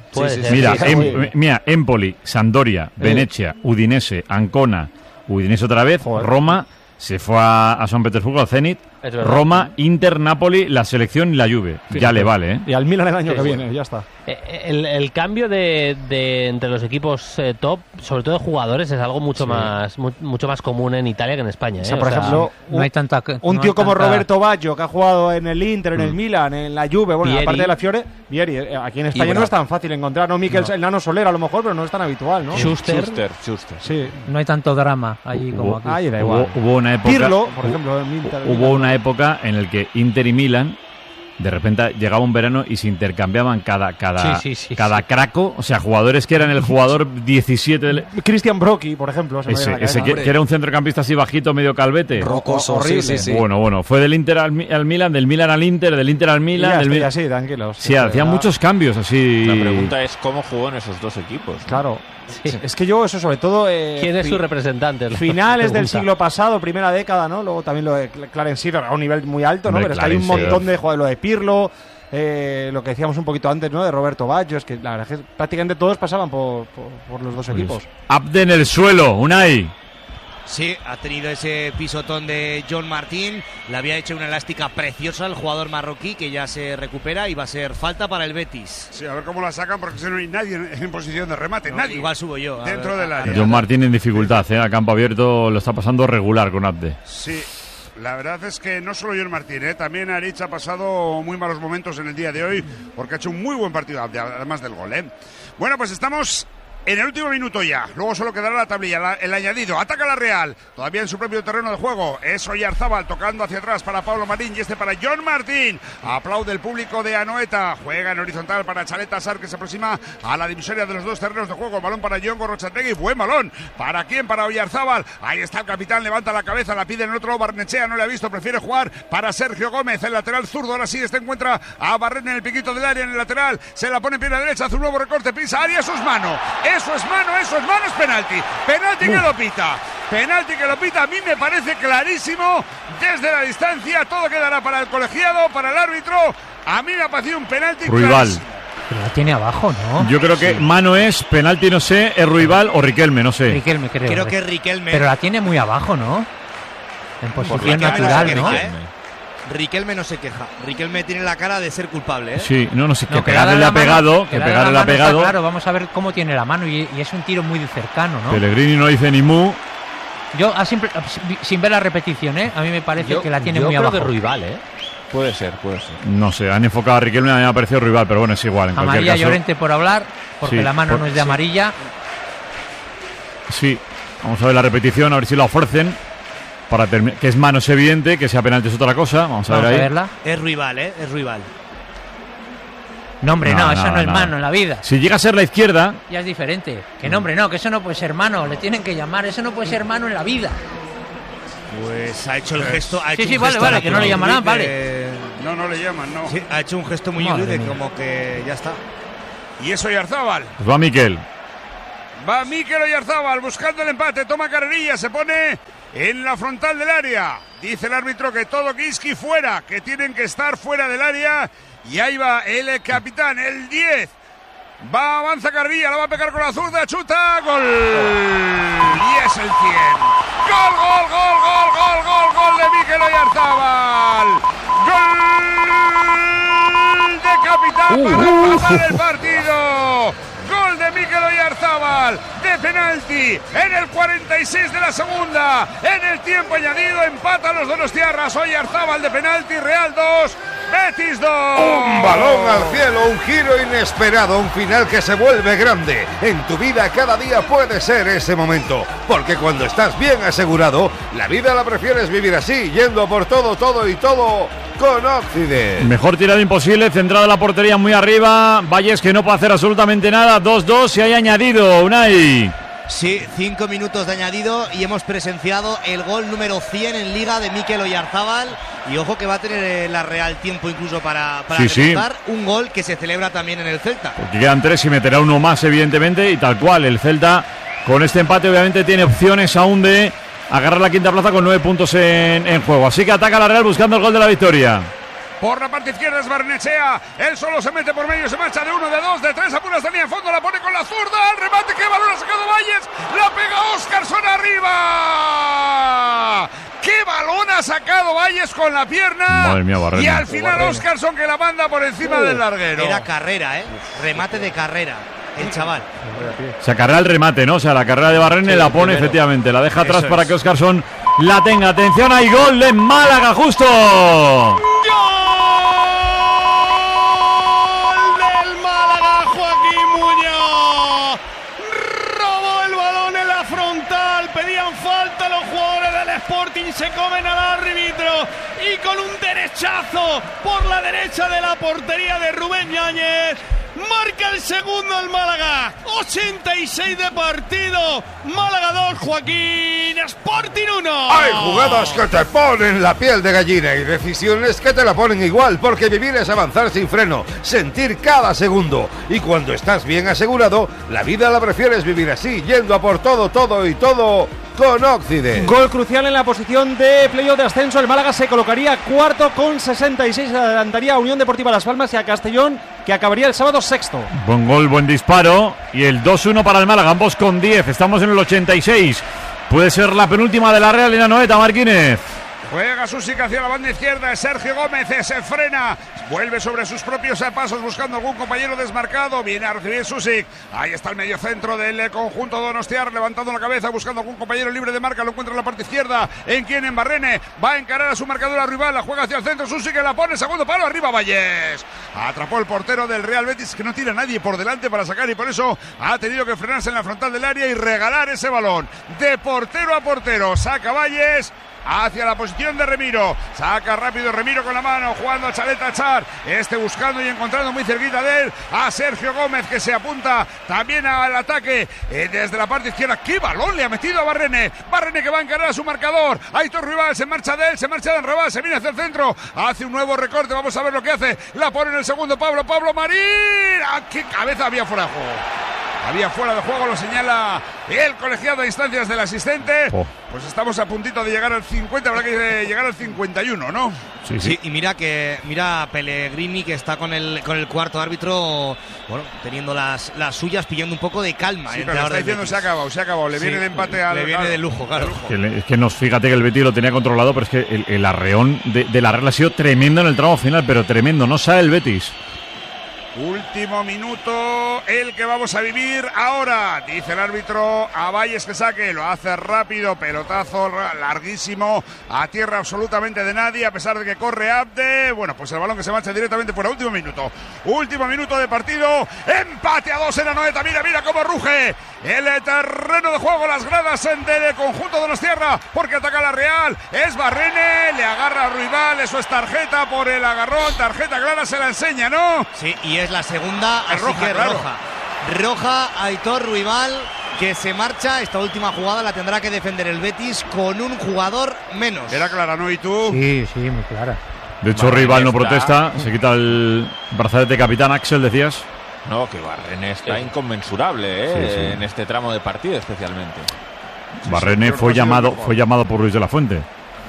Mira, Empoli, Sampdoria, Venezia, Udinese, Ancona, Udinese otra vez, Roma, se fue a San Petersburgo, al Zenit, Roma, Inter, Napoli, la selección y la Juve. Fíjate. Ya le vale, ¿eh? Y al Milan el año que viene, ya está. El cambio de entre los equipos top, sobre todo de jugadores, es algo mucho más común en Italia que en España. O sea, por ejemplo, un tío como Roberto Baggio, que ha jugado en el Inter, en el Milan, en la Juve, bueno, Vieri. aparte de la Fiore, Vieri. Aquí en España no es tan fácil encontrar, ¿no? El Nano Soler a lo mejor, pero no es tan habitual, ¿no? Schuster. Sí. No hay tanto drama allí como aquí. Da igual. Hubo una época, Pirlo, por ejemplo, en Inter. Hubo una época en la que Inter y Milan, de repente llegaba un verano y se intercambiaban cada craco, o sea, jugadores que eran el jugador 17 del... Christian Brocchi, por ejemplo. Ese que era un centrocampista así bajito, medio calvete. Rocoso, horrible. Sí. Bueno, fue del Inter al Milan, del Milan al Inter, del Inter al Milan. Así, tranquilos. Sí, hacían muchos cambios así. La pregunta es cómo jugó en esos dos equipos, ¿no? Claro. Sí. Es que yo eso sobre todo... ¿Quién es su representante? Finales del siglo pasado, primera década, ¿no? Luego también lo de Clarence Seedorf a un nivel muy alto, ¿no? Pero es que hay un montón de jugadores, lo de Pirlo, lo que decíamos un poquito antes, ¿no? De Roberto Baggio, es que la verdad es que prácticamente todos pasaban por los dos equipos. Abde en el suelo, Unai. Sí, ha tenido ese pisotón de John Martín, le había hecho una elástica preciosa el jugador marroquí que ya se recupera y va a ser falta para el Betis. Sí, a ver cómo la sacan porque no hay nadie en posición de remate, nadie. Igual subo yo. Dentro del área. John Martín en dificultad, a campo abierto lo está pasando regular con Abde. Sí. La verdad es que no solo John Martín, también Arich ha pasado muy malos momentos en el día de hoy porque ha hecho un muy buen partido, además del gol. Bueno, pues estamos en el último minuto ya. Luego solo quedará la tablilla, el añadido. Ataca la Real, todavía en su propio terreno de juego. Es Oyarzábal tocando hacia atrás para Pablo Marín y para John Martín. Aplaude el público de Anoeta. Juega en horizontal para Chaleta Sar, que se aproxima a la divisoria de los dos terrenos de juego. El balón para John Gorrochategui. Buen balón. ¿Para quién? Para Oyarzábal. Ahí está el capitán, levanta la cabeza, la pide en el otro. Barnechea no le ha visto, prefiere jugar para Sergio Gómez, el lateral zurdo. Ahora sí, encuentra a Barren en el piquito del área, en el lateral. Se la pone en pierna derecha, hace un nuevo recorte, pisa área. Eso es mano, es penalti. Penalti que lo pita. Penalti que lo pita. A mí me parece clarísimo desde la distancia. Todo quedará para el colegiado, para el árbitro. A mí me ha parecido un penalti clarísimo. Pero la tiene abajo, ¿no? Yo creo que mano es, penalti no sé, es Ruibal o Riquelme, no sé. Riquelme, creo que es Riquelme. Pero la tiene muy abajo, ¿no? En posición natural, ¿no? Riquelme no se queja. Riquelme tiene la cara de ser culpable, Sí, no sé, que pegarle le ha pegado. Que pegarle le ha pegado. Claro, vamos a ver cómo tiene la mano y es un tiro muy cercano, ¿no? Pellegrini no dice ni mu. Yo, sin ver la repetición, a mí me parece que la tiene muy abajo. Yo creo que Ruibal, Puede ser. No sé, han enfocado a Riquelme, a mí me ha parecido Ruibal, pero bueno, es igual. En amarilla caso, Llorente por hablar, porque la mano no es de amarilla. Sí, vamos a ver la repetición, a ver si la ofrecen. Para que es mano, es evidente, que sea penalti es otra cosa. Vamos a ver ahí. Verla. Es rival, es rival. No, hombre, no, eso no es mano en la vida. Si llega a ser la izquierda... Ya es diferente. Que no, hombre, no, que eso no puede ser mano. Le tienen que llamar. Eso no puede ser mano en la vida. Pues ha hecho el gesto... Sí, vale, que no le llamarán, vale. No le llaman, no. Sí, ha hecho un gesto muy de como que ya está. Y eso Oyarzábal. Pues va Mikel. Va Mikel Oyarzábal buscando el empate. Toma carrerilla, se pone en la frontal del área. Dice el árbitro que todo Kiski fuera, que tienen que estar fuera del área. Y ahí va el capitán, el 10. Avanza Carrilla, la va a pegar con la zurda, chuta, gol. Y es el 100. Gol de Mikel Oyarzábal. Gol de capitán para empatar el partido. Gol de Mikel Oyarzábal de penalti en el 46 de la segunda. En el tiempo añadido empatan los donostiarras. Oyarzábal de penalti, Real 2, Betis 2. Un balón al cielo, un giro inesperado, un final que se vuelve grande. En tu vida cada día puede ser ese momento, porque cuando estás bien asegurado, la vida la prefieres vivir así, yendo por todo con Occident. Mejor tirada imposible, centrada la portería muy arriba. Valles que no puede hacer absolutamente nada. 2-2 se haya añadido, Unai. Sí, 5 minutos de añadido y hemos presenciado el gol número 100 en Liga de Mikel Oyarzábal. Y ojo que va a tener la Real tiempo incluso para remontar. Un gol que se celebra también en el Celta. Porque quedan 3 y meterá uno más, evidentemente, y tal cual. El Celta, con este empate, obviamente tiene opciones aún de agarrar la quinta plaza con 9 puntos en juego. Así que ataca la Real buscando el gol de la victoria. Por la parte izquierda es Barnechea. Él solo se mete por medio, se marcha de 1, de 2, de 3. Apura hasta línea en fondo, la pone con la zurda. Al remate, qué balón ha sacado Valles. La pega Óscarson arriba. ¡Qué balón ha sacado Valles con la pierna! Madre mía, Barrena. Y al final Óscarson que la manda por encima del larguero. Era carrera, remate de carrera. El chaval. Se acarrea el remate, ¿no? O sea, la carrera de Barrene la pone, efectivamente. La deja atrás para que Óscarson la tenga. Atención, hay gol de Málaga, justo. ¡Gol del Málaga, Joaquín Muñoz! Robó el balón en la frontal. Pedían falta los jugadores del Sporting. Se comen al árbitro. Y con un derechazo por la derecha de la portería de Rubén Yáñez. Marca el segundo el Málaga. 86 de partido. Málaga 2, Joaquín. Sporting 1. Hay jugadas que te ponen la piel de gallina y decisiones que te la ponen igual, porque vivir es avanzar sin freno, sentir cada segundo. Y cuando estás bien asegurado, la vida la prefieres vivir así, yendo a por todo con Occident. Gol crucial en la posición de playoff de ascenso. El Málaga se colocaría cuarto con 66. Adelantaría a Unión Deportiva Las Palmas y a Castellón, que acabaría el sábado sexto. Buen gol, buen disparo. Y el 2-1 para el Málaga, ambos con 10. Estamos en el 86. Puede ser la penúltima de la Real en la Noeta, Marquínez. Juega Susic hacia la banda izquierda. Sergio Gómez se frena. Vuelve sobre sus propios pasos buscando algún compañero desmarcado. Viene a recibir Susic. Ahí está el mediocentro del conjunto donostiar, levantando la cabeza buscando algún compañero libre de marca. Lo encuentra en la parte izquierda. ¿En quién? En Barrene. Va a encarar a su marcadora rival. La juega hacia el centro. Susic que la pone. Segundo palo. Arriba Valles. Atrapó el portero del Real Betis, que no tira nadie por delante para sacar, y por eso ha tenido que frenarse en la frontal del área y regalar ese balón. De portero a portero. Saca Valles hacia la posición de Remiro. Saca rápido Remiro con la mano, jugando a Chaleta Char. Buscando y encontrando muy cerquita de él a Sergio Gómez, que se apunta también al ataque desde la parte izquierda. ¡Qué balón le ha metido a Barrene! Barrene que va a encarar a su marcador. Aitor Rival se marcha de él, se marcha de Enrabal, se viene hacia el centro. Hace un nuevo recorte, vamos a ver lo que hace. La pone en el segundo Pablo Marín. ¡Ah, qué cabeza! Había fuera de juego. Había fuera de juego, lo señala el colegiado a instancias del asistente. Pues estamos a puntito de llegar al 50, habrá que llegar al 51, ¿no? Sí, y mira Pellegrini, que está con el cuarto árbitro, bueno, teniendo las suyas, pillando un poco de calma. Sí, pero está diciendo se ha acabado. Le viene el empate al... Le viene de lujo, claro. Es que fíjate que el Betis lo tenía controlado, pero es que el arreón de la Real ha sido tremendo en el tramo final, pero tremendo, no sale el Betis. Último minuto, el que vamos a vivir ahora. Dice el árbitro a Valles que saque, lo hace rápido, pelotazo larguísimo, a tierra absolutamente de nadie, a pesar de que corre Abde. Bueno, pues el balón que se marcha directamente fuera. Último minuto de partido, empate a 2 en la Noeta. Mira cómo ruge el terreno de juego, las gradas del conjunto de Donostierra, porque ataca la Real. Es Barrene, le agarra a Ruibal, eso es tarjeta por el agarrón, tarjeta clara, se la enseña, ¿no? Sí, y es la segunda, es así roja, que claro. roja Aitor Ruibal, que se marcha. Esta última jugada la tendrá que defender el Betis con un jugador menos. Era clara, ¿no? ¿Y tú? Sí, muy clara. De hecho, Rival no protesta, se quita el brazalete de capitán. Axel, decías. No, que Barrene está inconmensurable en este tramo de partido especialmente. Barrene fue llamado por Luis de la Fuente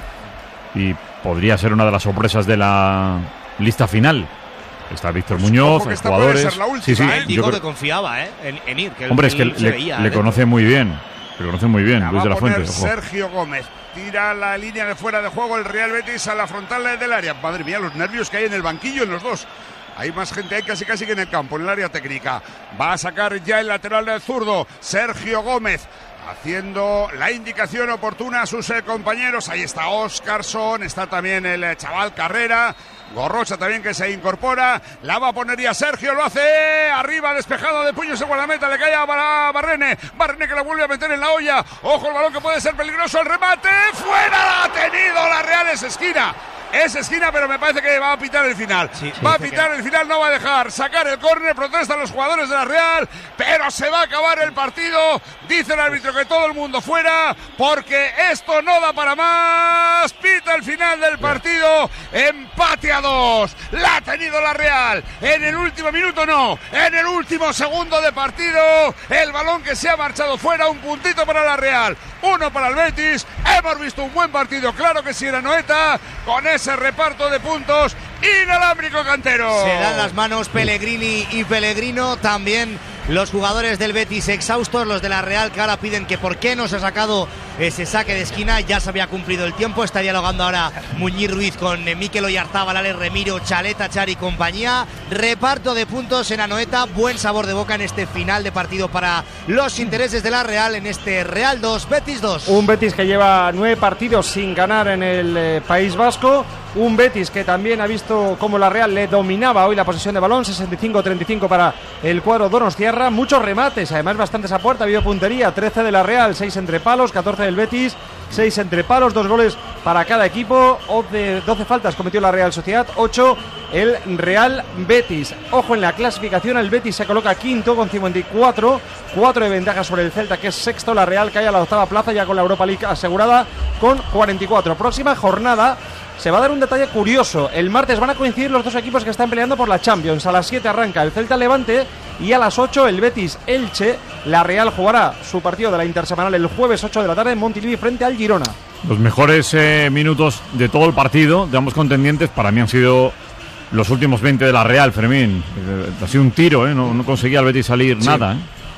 y podría ser una de las sorpresas de la lista final. Está Víctor Muñoz, que esta jugadores. puede ser la última, Digo que confiaba en ir. Que hombre, es que le conoce muy bien. Le conoce muy bien Luis de la Fuente. Ojo. Sergio Gómez tira la línea de fuera de juego el Real Betis a la frontal del área. Madre mía, los nervios que hay en el banquillo en los dos. Hay más gente, hay casi que en el campo, en el área técnica. Va a sacar ya el lateral del zurdo, Sergio Gómez, haciendo la indicación oportuna a sus compañeros. Ahí está Óscarson, está también el chaval Carrera. Gorrocha también que se incorpora. La va a poner ya Sergio, lo hace. Arriba, despejado de puños en guardameta. Le cae a Barrene. Barrene que la vuelve a meter en la olla. Ojo el balón que puede ser peligroso. El remate. ¡Fuera! La ha tenido la Real. Es esquina. Es esquina, pero me parece que va a pitar el final. Va a pitar el final, no va a dejar sacar el córner. Protestan los jugadores de la Real, pero se va a acabar el partido. Dice el árbitro que todo el mundo fuera, porque esto no da para más. Pita el final del partido. Empate a 2. La ha tenido la Real. En el último minuto no. En el último segundo de partido. El balón que se ha marchado fuera. Un puntito para la Real. 1 para el Betis. Hemos visto un buen partido. Claro que sí, era Noeta. Con ese reparto de puntos inalámbrico Cantero. Se dan las manos Pellegrini y Pellegrino. También los jugadores del Betis exhaustos, los de la Real que ahora piden que por qué no se ha sacado ese saque de esquina. Ya se había cumplido el tiempo. Está dialogando ahora Muñiz Ruiz con Mikel Oyarzábal, Alex Remiro, Chaleta, Char y compañía. Reparto de puntos en Anoeta. Buen sabor de boca en este final de partido para los intereses de la Real en este Real 2, Betis 2. Un Betis que lleva 9 partidos sin ganar en el País Vasco. Un Betis que también ha visto cómo la Real le dominaba hoy la posesión de balón, 65-35 para el cuadro donostiarra. Muchos remates, además bastantes a puerta, ha habido puntería, 13 de la Real, 6 entre palos, 14 del Betis, 6 entre palos, 2 goles para cada equipo. 12 faltas cometió la Real Sociedad, 8 el Real Betis. Ojo en la clasificación, el Betis se coloca quinto con 54, 4 de ventaja sobre el Celta, que es sexto. La Real cae a la octava plaza ya con la Europa League asegurada con 44. Próxima jornada se va a dar un detalle curioso. El martes van a coincidir los dos equipos que están peleando por la Champions. A las 7 arranca el Celta Levante y a las 8 el Betis Elche. La Real jugará su partido de la intersemanal el jueves 8 de la tarde en Montilivi frente al Girona. Los mejores minutos de todo el partido de ambos contendientes para mí han sido los últimos 20 de la Real, Fermín. Ha sido un tiro, no conseguía el Betis salir nada.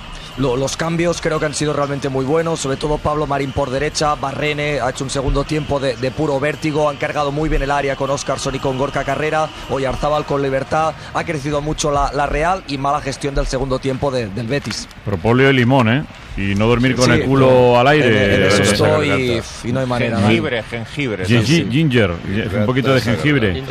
Los cambios creo que han sido realmente muy buenos, sobre todo Pablo Marín por derecha. Barrene ha hecho un segundo tiempo de puro vértigo, han cargado muy bien el área con Óscarson y con Gorka Carrera. Oyarzábal con libertad, ha crecido mucho la Real y mala gestión del segundo tiempo del Betis. Propóleo y limón, y no dormir con el culo al aire. En eso estoy y no hay manera. Jengibre. Ginger, un poquito de jengibre.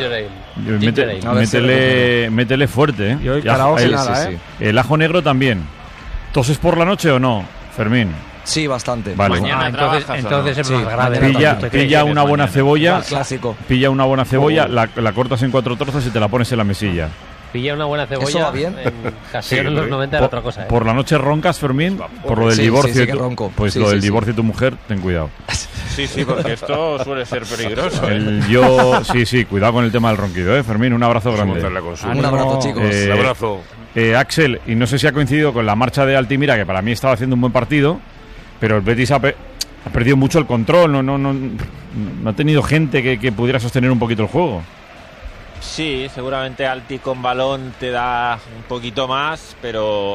Métele fuerte, Y hoy nada, El ajo negro también. ¿Toses por la noche o no, Fermín? Sí, bastante. Vale. Mañana entonces es más grave. Pilla una buena cebolla. Clásico. Pilla una buena cebolla, la cortas en 4 trozos y te la pones en la mesilla. Pilla una buena cebolla. ¿Eso va bien? Casero en los 90 era otra cosa. Por la noche roncas, Fermín, por lo del divorcio. Sí, que ronco. Pues lo del divorcio de tu mujer, ten cuidado. Sí, porque esto suele ser peligroso. Cuidado con el tema del ronquido, Fermín. Un abrazo grande. Un abrazo, chicos. Un abrazo. Axel, y no sé si ha coincidido con la marcha de Altimira, que para mí estaba haciendo un buen partido, pero el Betis ha perdido mucho el control, no ha tenido gente que pudiera sostener un poquito el juego. Sí, seguramente Alti con balón te da un poquito más, pero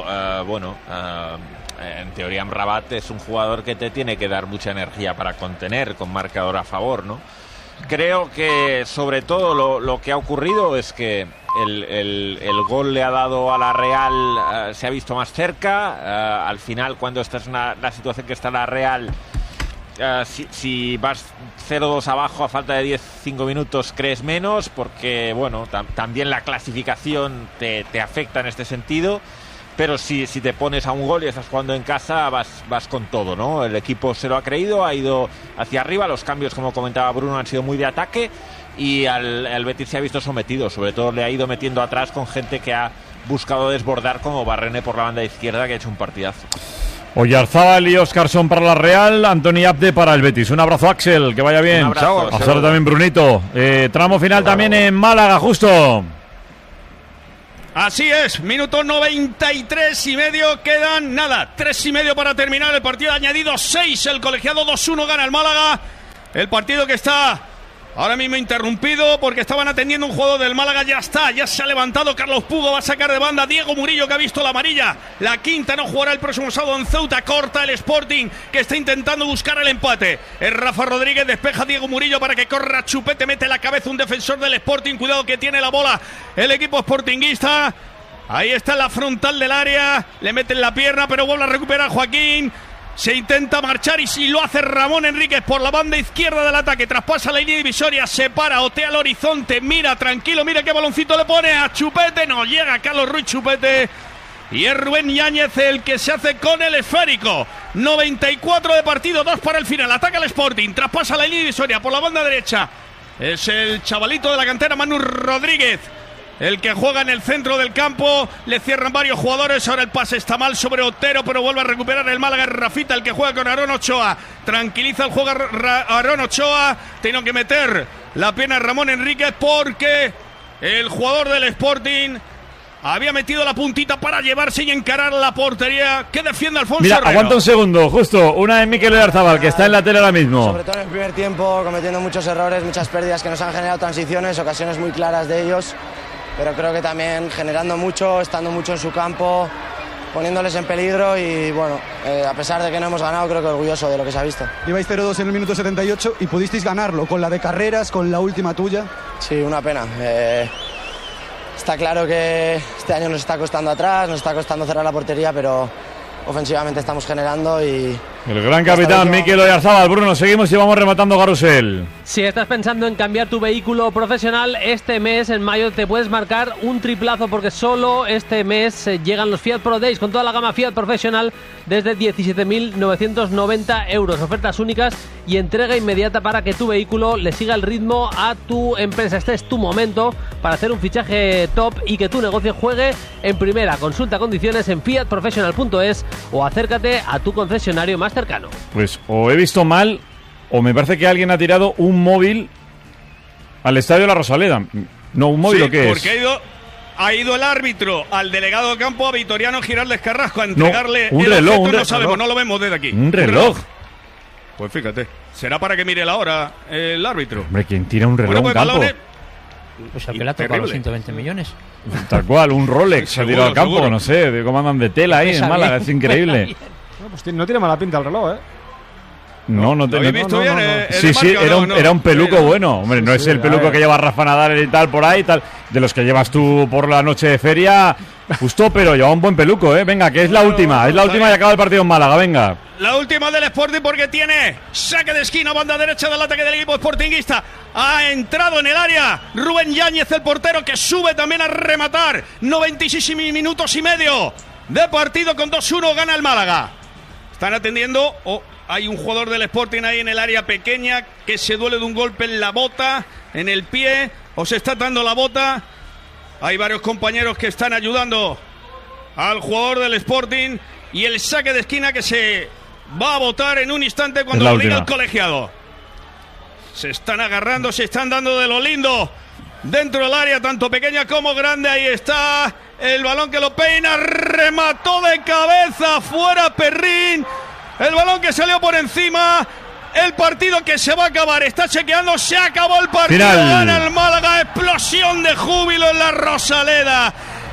en teoría Amrabat es un jugador que te tiene que dar mucha energía para contener, con marcador a favor, ¿no? Creo que sobre todo lo que ha ocurrido es que el gol le ha dado a la Real, se ha visto más cerca. Al final, cuando esta es la situación que está la Real, si vas 0-2 abajo a falta de 10-5 minutos, crees menos, porque también la clasificación te afecta en este sentido. pero si te pones a un gol y estás jugando en casa, vas con todo, ¿no? El equipo se lo ha creído, ha ido hacia arriba, los cambios, como comentaba Bruno, han sido muy de ataque, y al Betis se ha visto sometido, sobre todo le ha ido metiendo atrás con gente que ha buscado desbordar, como Barrene por la banda izquierda, que ha hecho un partidazo. Oyarzábal y Óscarson para la Real, Antoni Abde para el Betis. Un abrazo, Axel, que vaya bien. Chao. Hasta también, Brunito. Tramo final también en Málaga, justo. Así es, minuto 93 y medio, quedan nada, 3 y medio para terminar el partido, añadido 6, el colegiado 2-1 gana el Málaga, el partido que está ahora mismo interrumpido porque estaban atendiendo un jugador del Málaga, ya se ha levantado Carlos Pugo, va a sacar de banda Diego Murillo, que ha visto la amarilla, la quinta, no jugará el próximo sábado en Ceuta, corta el Sporting, que está intentando buscar el empate, es Rafa Rodríguez, despeja Diego Murillo para que corra Chupete, mete la cabeza un defensor del Sporting, cuidado que tiene la bola el equipo sportinguista, ahí está la frontal del área, le meten la pierna pero vuelve a recuperar Joaquín. Se intenta marchar y si lo hace Ramón Enríquez por la banda izquierda del ataque, traspasa la línea divisoria, se para, otea al horizonte, mira tranquilo, mira qué baloncito le pone a Chupete, no llega Carlos Ruiz Chupete y es Rubén Yáñez el que se hace con el esférico. 94 de partido, 2 para el final, ataca el Sporting, traspasa la línea divisoria por la banda derecha, es el chavalito de la cantera Manu Rodríguez el que juega en el centro del campo, le cierran varios jugadores, ahora el pase está mal sobre Otero, pero vuelve a recuperar el Málaga, Rafita el que juega con Aarón Ochoa, tranquiliza el juego Aarón Ochoa, tiene que meter la pierna Ramón Enríquez porque el jugador del Sporting había metido la puntita para llevarse y encarar la portería que defiende Alfonso Mira, Herrero. Aguanta un segundo, justo, una de Mikel Oyarzábal, que está en la tele ahora mismo. Sobre todo en el primer tiempo, cometiendo muchos errores, muchas pérdidas que nos han generado transiciones, ocasiones muy claras de ellos, pero creo que también generando mucho, estando mucho en su campo, poniéndoles en peligro y bueno, a pesar de que no hemos ganado, creo que orgulloso de lo que se ha visto. Ibais 0-2 en el minuto 78 y pudisteis ganarlo con la de Carreras, con la última tuya. Sí, una pena. Está claro que este año nos está costando atrás, nos está costando cerrar la portería, pero ofensivamente estamos generando y... El gran capitán Mikel Oyarzábal. Bruno, seguimos y vamos rematando Garusel. Si estás pensando en cambiar tu vehículo profesional, este mes, en mayo, te puedes marcar un triplazo porque solo este mes llegan los Fiat Pro Days con toda la gama Fiat profesional desde 17.990 euros. Ofertas únicas y entrega inmediata para que tu vehículo le siga el ritmo a tu empresa. Este es tu momento para hacer un fichaje top y que tu negocio juegue en primera. Consulta condiciones en fiatprofessional.es o acércate a tu concesionario más cercano. Pues o he visto mal o me parece que alguien ha tirado un móvil al estadio de la Rosaleda. No, un móvil, ¿o qué porque es? Ha ido el árbitro al delegado de campo, a Vitoriano Giraldes Carrasco, a entregarle un el reloj, objeto, un no sabemos, no lo vemos desde aquí. Un reloj. Pues fíjate, será para que mire la hora el árbitro. Hombre, ¿quién tira un reloj pues en campo? Pues al que le ha tocado los 120 millones. Tal cual, un Rolex se ha tirado al campo, no sé, de cómo andan de tela ahí en Málaga, es increíble. No, pues no tiene mala pinta el reloj, ¿eh? No ¿Lo habéis visto bien? Sí, era un peluco bueno. Hombre, no es el peluco que lleva Rafa Nadal y tal por ahí, tal, de los que llevas tú por la noche de feria, justo, pero lleva un buen peluco, ¿eh? Venga, que es la última y acaba el partido en Málaga, venga. La última del Sporting porque tiene saque de esquina, banda derecha del ataque del equipo sportinguista. Ha entrado en el área Rubén Yáñez, el portero, que sube también a rematar. 96 minutos y medio de partido, con 2-1 gana el Málaga. Están atendiendo... hay un jugador del Sporting ahí en el área pequeña que se duele de un golpe en la bota, en el pie, o se está dando la bota. Hay varios compañeros que están ayudando al jugador del Sporting y el saque de esquina que se va a botar en un instante cuando lo diga el colegiado. Se están agarrando, se están dando de lo lindo dentro del área, tanto pequeña como grande. Ahí está el balón que lo peina, remató de cabeza, fuera Perrín. El balón que salió por encima. El partido que se va a acabar. Está chequeando. Se acabó el partido. Final. Gana el Málaga. Explosión de júbilo en la Rosaleda.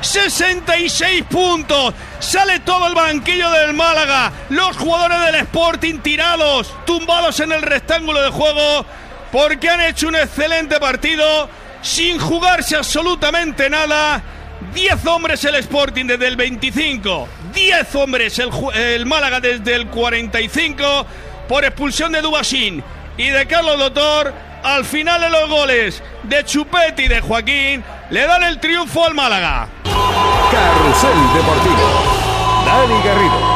66 puntos. Sale todo el banquillo del Málaga. Los jugadores del Sporting tirados, tumbados en el rectángulo de juego, porque han hecho un excelente partido sin jugarse absolutamente nada. 10 hombres el Sporting desde el 25, 10 hombres el Málaga desde el 45, por expulsión de Dubasín y de Carlos Doctor. Al final de los goles de Chupete y de Joaquín le dan el triunfo al Málaga. Carrusel Deportivo. Dani Garrido.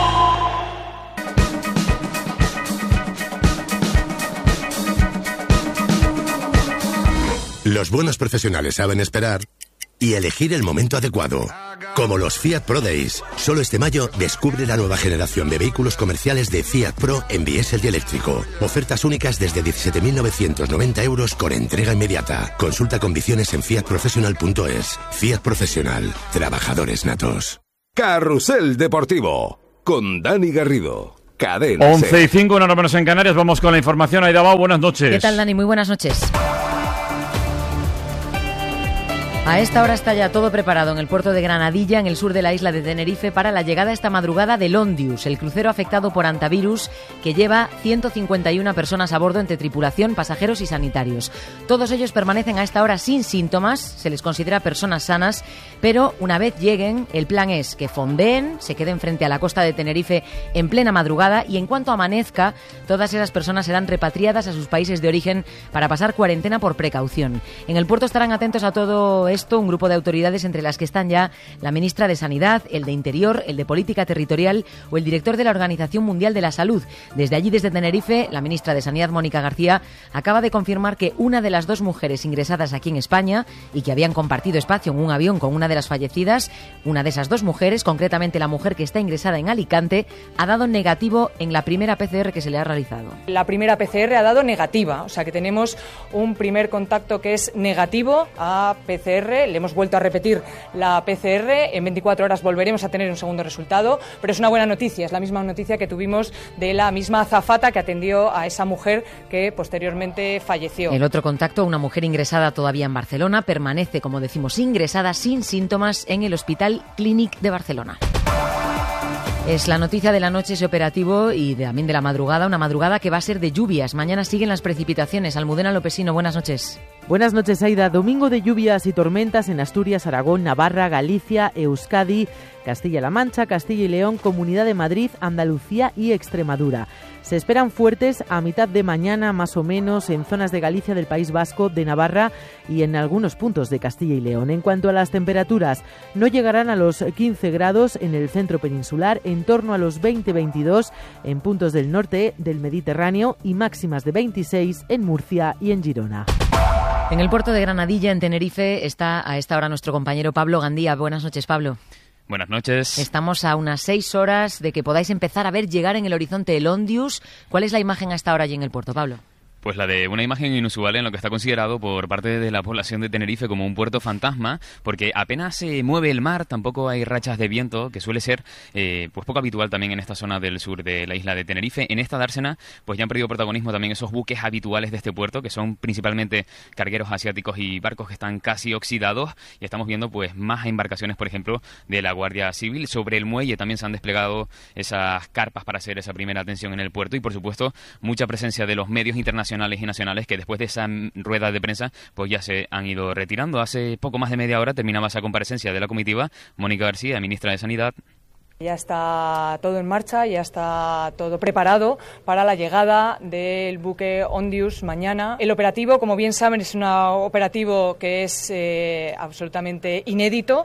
Los buenos profesionales saben esperar y elegir el momento adecuado. Como los Fiat Pro Days. Solo este mayo descubre la nueva generación de vehículos comerciales de Fiat Pro en diésel y eléctrico. Ofertas únicas desde 17.990 euros con entrega inmediata. Consulta condiciones en fiatprofessional.es. Fiat Profesional. Trabajadores natos. Carrusel Deportivo. Con Dani Garrido. Cadena 11:05, una hora menos en Canarias. Vamos con la información. Aida Bao, buenas noches. ¿Qué tal, Dani? Muy buenas noches. A esta hora está ya todo preparado en el puerto de Granadilla, en el sur de la isla de Tenerife, para la llegada esta madrugada del Ondius, el crucero afectado por antivirus que lleva 151 personas a bordo entre tripulación, pasajeros y sanitarios. Todos ellos permanecen a esta hora sin síntomas, se les considera personas sanas, pero una vez lleguen, el plan es que fondeen, se queden frente a la costa de Tenerife en plena madrugada y en cuanto amanezca, todas esas personas serán repatriadas a sus países de origen para pasar cuarentena por precaución. En el puerto estarán atentos a todo esto un grupo de autoridades entre las que están ya la ministra de Sanidad, el de Interior, el de Política Territorial o el director de la Organización Mundial de la Salud. Desde allí, desde Tenerife, la ministra de Sanidad, Mónica García, acaba de confirmar que una de las 2 mujeres ingresadas aquí en España y que habían compartido espacio en un avión con una de las fallecidas, una de esas 2 mujeres, concretamente la mujer que está ingresada en Alicante, ha dado negativo en la primera PCR que se le ha realizado. La primera PCR ha dado negativa, o sea que tenemos un primer contacto que es negativo a PCR. Le hemos vuelto a repetir la PCR, en 24 horas volveremos a tener un segundo resultado, pero es una buena noticia, es la misma noticia que tuvimos de la misma azafata que atendió a esa mujer que posteriormente falleció. El otro contacto, una mujer ingresada todavía en Barcelona, permanece, como decimos, ingresada sin síntomas en el Hospital Clínic de Barcelona. Es la noticia de la noche ese operativo y también de la madrugada, una madrugada que va a ser de lluvias. Mañana siguen las precipitaciones. Almudena Lopesino, buenas noches. Buenas noches, Aida. Domingo de lluvias y tormentas en Asturias, Aragón, Navarra, Galicia, Euskadi, Castilla-La Mancha, Castilla y León, Comunidad de Madrid, Andalucía y Extremadura. Se esperan fuertes a mitad de mañana, más o menos, en zonas de Galicia, del País Vasco, de Navarra y en algunos puntos de Castilla y León. En cuanto a las temperaturas, no llegarán a los 15 grados en el centro peninsular, en torno a los 20-22 en puntos del norte del Mediterráneo y máximas de 26 en Murcia y en Girona. En el puerto de Granadilla, en Tenerife, está a esta hora nuestro compañero Pablo Gandía. Buenas noches, Pablo. Buenas noches. Estamos a unas 6 horas de que podáis empezar a ver llegar en el horizonte el Ondius. ¿Cuál es la imagen a esta hora allí en el puerto, Pablo? Pues la de una imagen inusual en lo que está considerado por parte de la población de Tenerife como un puerto fantasma, porque apenas se mueve el mar, tampoco hay rachas de viento, que suele ser pues poco habitual también en esta zona del sur de la isla de Tenerife. En esta dársena pues ya han perdido protagonismo también esos buques habituales de este puerto, que son principalmente cargueros asiáticos y barcos que están casi oxidados, y estamos viendo pues más embarcaciones, por ejemplo, de la Guardia Civil. Sobre el muelle también se han desplegado esas carpas para hacer esa primera atención en el puerto y, por supuesto, mucha presencia de los medios internacionales y nacionales que después de esa rueda de prensa pues ya se han ido retirando. Hace poco más de media hora terminaba esa comparecencia de la comitiva. Mónica García, ministra de Sanidad. Ya está todo en marcha, ya está todo preparado para la llegada del buque Ondius mañana. El operativo, como bien saben, es un operativo que es absolutamente inédito.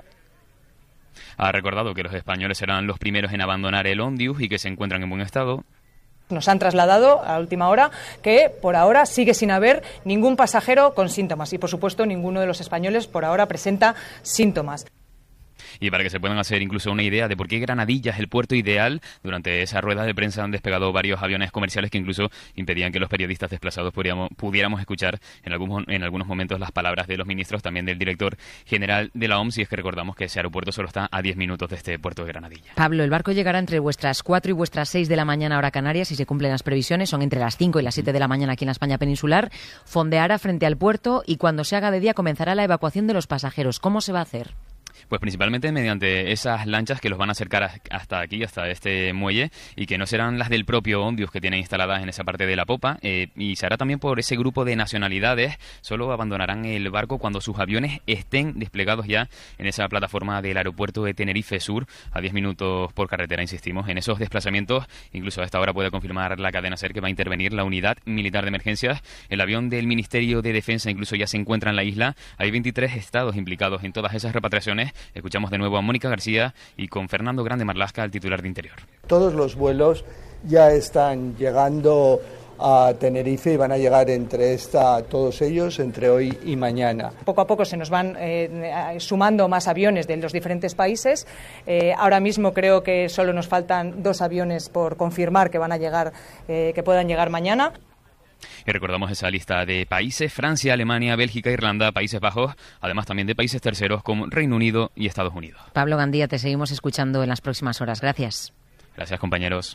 Ha recordado que los españoles serán los primeros en abandonar el Ondius y que se encuentran en buen estado. Nos han trasladado a última hora que por ahora sigue sin haber ningún pasajero con síntomas y, por supuesto, ninguno de los españoles por ahora presenta síntomas. Y para que se puedan hacer incluso una idea de por qué Granadilla es el puerto ideal, durante esa rueda de prensa han despegado varios aviones comerciales que incluso impedían que los periodistas desplazados pudiéramos escuchar en algunos momentos las palabras de los ministros, también del director general de la OMS, y es que recordamos que ese aeropuerto solo está a 10 minutos de este puerto de Granadilla. Pablo, el barco llegará entre vuestras 4 y vuestras 6 de la mañana hora Canarias, si se cumplen las previsiones, son entre las 5 y las 7 de la mañana aquí en la España peninsular, fondeará frente al puerto y cuando se haga de día comenzará la evacuación de los pasajeros. ¿Cómo se va a hacer? Pues principalmente mediante esas lanchas que los van a acercar hasta aquí, hasta este muelle, y que no serán las del propio Ondius que tienen instaladas en esa parte de la popa, y se hará también por ese grupo de nacionalidades. Solo abandonarán el barco cuando sus aviones estén desplegados ya en esa plataforma del aeropuerto de Tenerife Sur, a 10 minutos por carretera, insistimos. En esos desplazamientos, incluso a esta hora puede confirmar la cadena SER que va a intervenir la unidad militar de emergencias. El avión del Ministerio de Defensa incluso ya se encuentra en la isla. Hay 23 estados implicados en todas esas repatriaciones declaraciones. Escuchamos de nuevo a Mónica García y con Fernando Grande Marlasca, el titular de Interior. Todos los vuelos ya están llegando a Tenerife y van a llegar todos ellos entre hoy y mañana. Poco a poco se nos van sumando más aviones de los diferentes países. Ahora mismo creo que solo nos faltan 2 aviones por confirmar que van a llegar, que puedan llegar mañana. Y recordamos esa lista de países: Francia, Alemania, Bélgica, Irlanda, Países Bajos, además también de países terceros como Reino Unido y Estados Unidos. Pablo Gandía, te seguimos escuchando en las próximas horas. Gracias. Gracias, compañeros.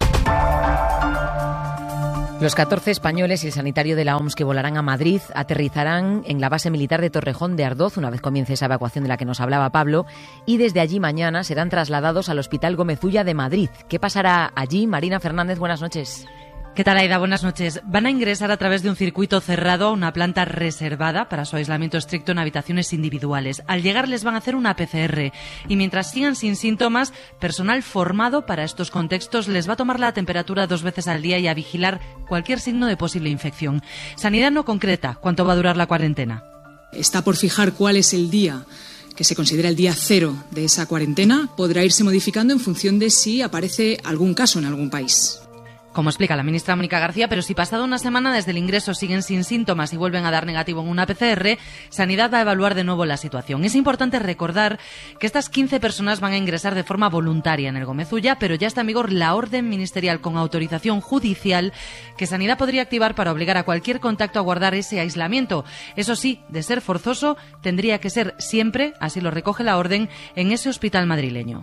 Los 14 españoles y el sanitario de la OMS que volarán a Madrid aterrizarán en la base militar de Torrejón de Ardoz una vez comience esa evacuación de la que nos hablaba Pablo, y desde allí mañana serán trasladados al Hospital Gómez Ulla de Madrid. ¿Qué pasará allí? Marina Fernández, buenas noches. ¿Qué tal, Aida? Buenas noches. Van a ingresar a través de un circuito cerrado a una planta reservada para su aislamiento estricto en habitaciones individuales. Al llegar les van a hacer una PCR y mientras sigan sin síntomas, personal formado para estos contextos les va a tomar la temperatura 2 veces al día y a vigilar cualquier signo de posible infección. Sanidad no concreta cuánto va a durar la cuarentena. Está por fijar cuál es el día que se considera el día 0 de esa cuarentena. Podrá irse modificando en función de si aparece algún caso en algún país. Como explica la ministra Mónica García, pero si pasada una semana desde el ingreso siguen sin síntomas y vuelven a dar negativo en una PCR, Sanidad va a evaluar de nuevo la situación. Es importante recordar que estas 15 personas van a ingresar de forma voluntaria en el Gómez Ulla, pero ya está en vigor la orden ministerial con autorización judicial que Sanidad podría activar para obligar a cualquier contacto a guardar ese aislamiento. Eso sí, de ser forzoso, tendría que ser siempre, así lo recoge la orden, en ese hospital madrileño.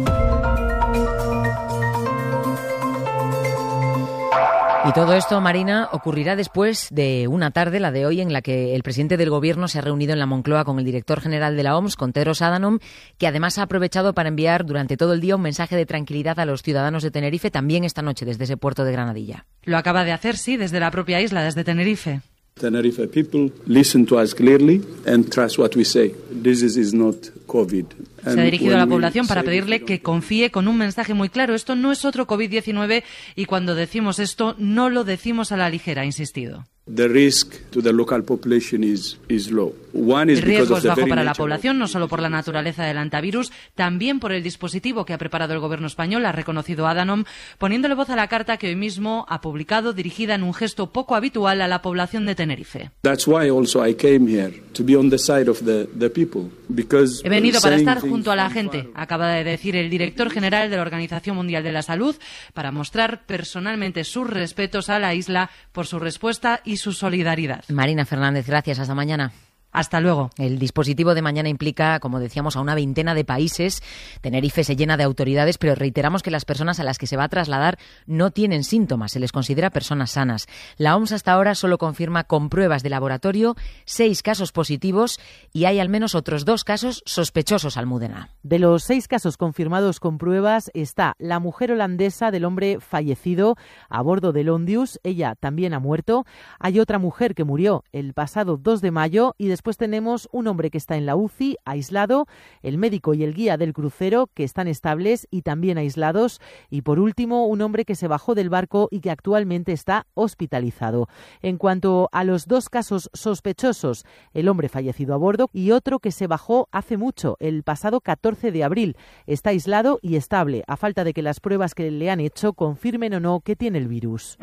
Y todo esto, Marina, ocurrirá después de una tarde, la de hoy, en la que el presidente del Gobierno se ha reunido en la Moncloa con el director general de la OMS, con Tedros Adhanom, que además ha aprovechado para enviar durante todo el día un mensaje de tranquilidad a los ciudadanos de Tenerife, también esta noche desde ese puerto de Granadilla. Lo acaba de hacer, sí, desde la propia isla, desde Tenerife. Tenerife people, listen to us clearly and trust what we say. This is not COVID. Se ha dirigido a la población para pedirle que confíe con un mensaje muy claro. Esto no es otro COVID-19 y cuando decimos esto no lo decimos a la ligera, ha insistido. The risk to the local population is low. One is el riesgo because es of the bajo para very la nature población, no solo por la naturaleza del antivirus, también por el dispositivo que ha preparado el gobierno español, ha reconocido Adhanom, poniéndole voz a la carta que hoy mismo ha publicado, dirigida en un gesto poco habitual a la población de Tenerife. That's why also I came here to be on the side of the people because he venido para estar junto a la gente, acaba de decir el director general de la Organización Mundial de la Salud, para mostrar personalmente sus respetos a la isla por su respuesta y su solidaridad. Marina Fernández, gracias. Hasta mañana. Hasta luego. El dispositivo de mañana implica, como decíamos, a una veintena de países. Tenerife se llena de autoridades, pero reiteramos que las personas a las que se va a trasladar no tienen síntomas, se les considera personas sanas. La OMS hasta ahora solo confirma con pruebas de laboratorio 6 casos positivos y hay al menos otros 2 casos sospechosos, Almudena. De los 6 casos confirmados con pruebas está la mujer holandesa del hombre fallecido a bordo del Ondius. Ella también ha muerto. Hay otra mujer que murió el pasado 2 de mayo y después tenemos un hombre que está en la UCI, aislado, el médico y el guía del crucero que están estables y también aislados, y por último un hombre que se bajó del barco y que actualmente está hospitalizado. En cuanto a los 2 casos sospechosos, el hombre fallecido a bordo y otro que se bajó hace mucho, el pasado 14 de abril. Está aislado y estable, a falta de que las pruebas que le han hecho confirmen o no que tiene el virus.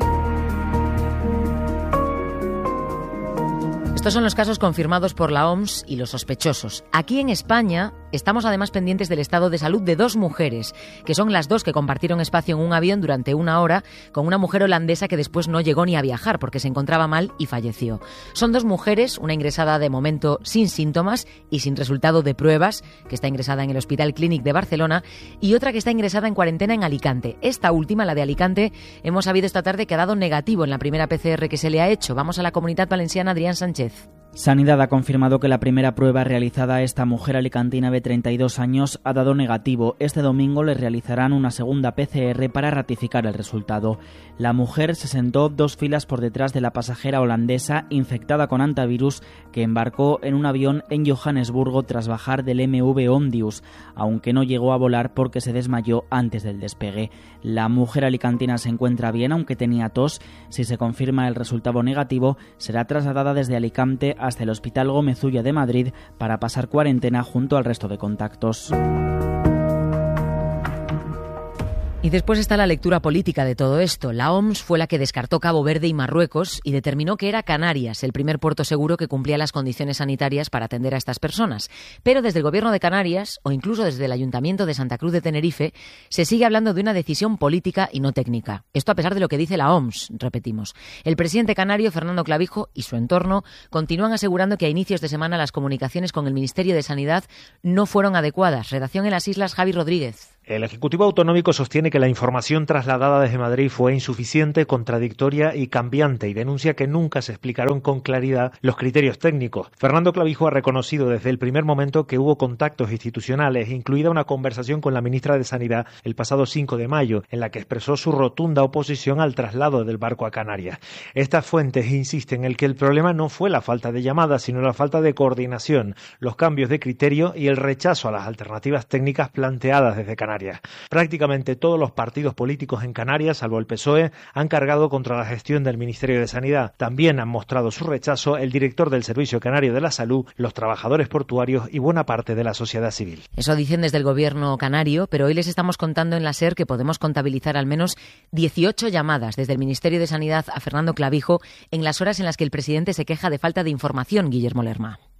Estos son los casos confirmados por la OMS y los sospechosos. Aquí en España estamos además pendientes del estado de salud de 2 mujeres, que son las 2 que compartieron espacio en un avión durante 1 hora con una mujer holandesa que después no llegó ni a viajar porque se encontraba mal y falleció. Son 2 mujeres, una ingresada de momento sin síntomas y sin resultado de pruebas, que está ingresada en el Hospital Clínic de Barcelona, y otra que está ingresada en cuarentena en Alicante. Esta última, la de Alicante, hemos sabido esta tarde que ha dado negativo en la primera PCR que se le ha hecho. Vamos a la Comunidad Valenciana, Adrián Sánchez. Sanidad ha confirmado que la primera prueba realizada a esta mujer alicantina de 32 años ha dado negativo. Este domingo le realizarán una segunda PCR para ratificar el resultado. La mujer se sentó 2 filas por detrás de la pasajera holandesa infectada con antivirus que embarcó en un avión en Johannesburgo tras bajar del MV Ondius, aunque no llegó a volar porque se desmayó antes del despegue. La mujer alicantina se encuentra bien, aunque tenía tos. Si se confirma el resultado negativo, será trasladada desde Alicante hasta el Hospital Gómez Ulla de Madrid para pasar cuarentena junto al resto de contactos. Y después está la lectura política de todo esto. La OMS fue la que descartó Cabo Verde y Marruecos y determinó que era Canarias el primer puerto seguro que cumplía las condiciones sanitarias para atender a estas personas. Pero desde el Gobierno de Canarias, o incluso desde el Ayuntamiento de Santa Cruz de Tenerife, se sigue hablando de una decisión política y no técnica. Esto a pesar de lo que dice la OMS, repetimos. El presidente canario, Fernando Clavijo, y su entorno continúan asegurando que a inicios de semana las comunicaciones con el Ministerio de Sanidad no fueron adecuadas. Redacción en las Islas, Javi Rodríguez. El Ejecutivo Autonómico sostiene que la información trasladada desde Madrid fue insuficiente, contradictoria y cambiante y denuncia que nunca se explicaron con claridad los criterios técnicos. Fernando Clavijo ha reconocido desde el primer momento que hubo contactos institucionales, incluida una conversación con la ministra de Sanidad el pasado 5 de mayo, en la que expresó su rotunda oposición al traslado del barco a Canarias. Estas fuentes insisten en que el problema no fue la falta de llamadas, sino la falta de coordinación, los cambios de criterio y el rechazo a las alternativas técnicas planteadas desde Canarias. Prácticamente todos los partidos políticos en Canarias, salvo el PSOE, han cargado contra la gestión del Ministerio de Sanidad. También han mostrado su rechazo el director del Servicio Canario de la Salud, los trabajadores portuarios y buena parte de la sociedad civil. Eso dicen desde el Gobierno canario, pero hoy les estamos contando en la SER que podemos contabilizar al menos 18 llamadas desde el Ministerio de Sanidad a Fernando Clavijo en las horas en las que el presidente se queja de falta de información, Guillermo Lerma.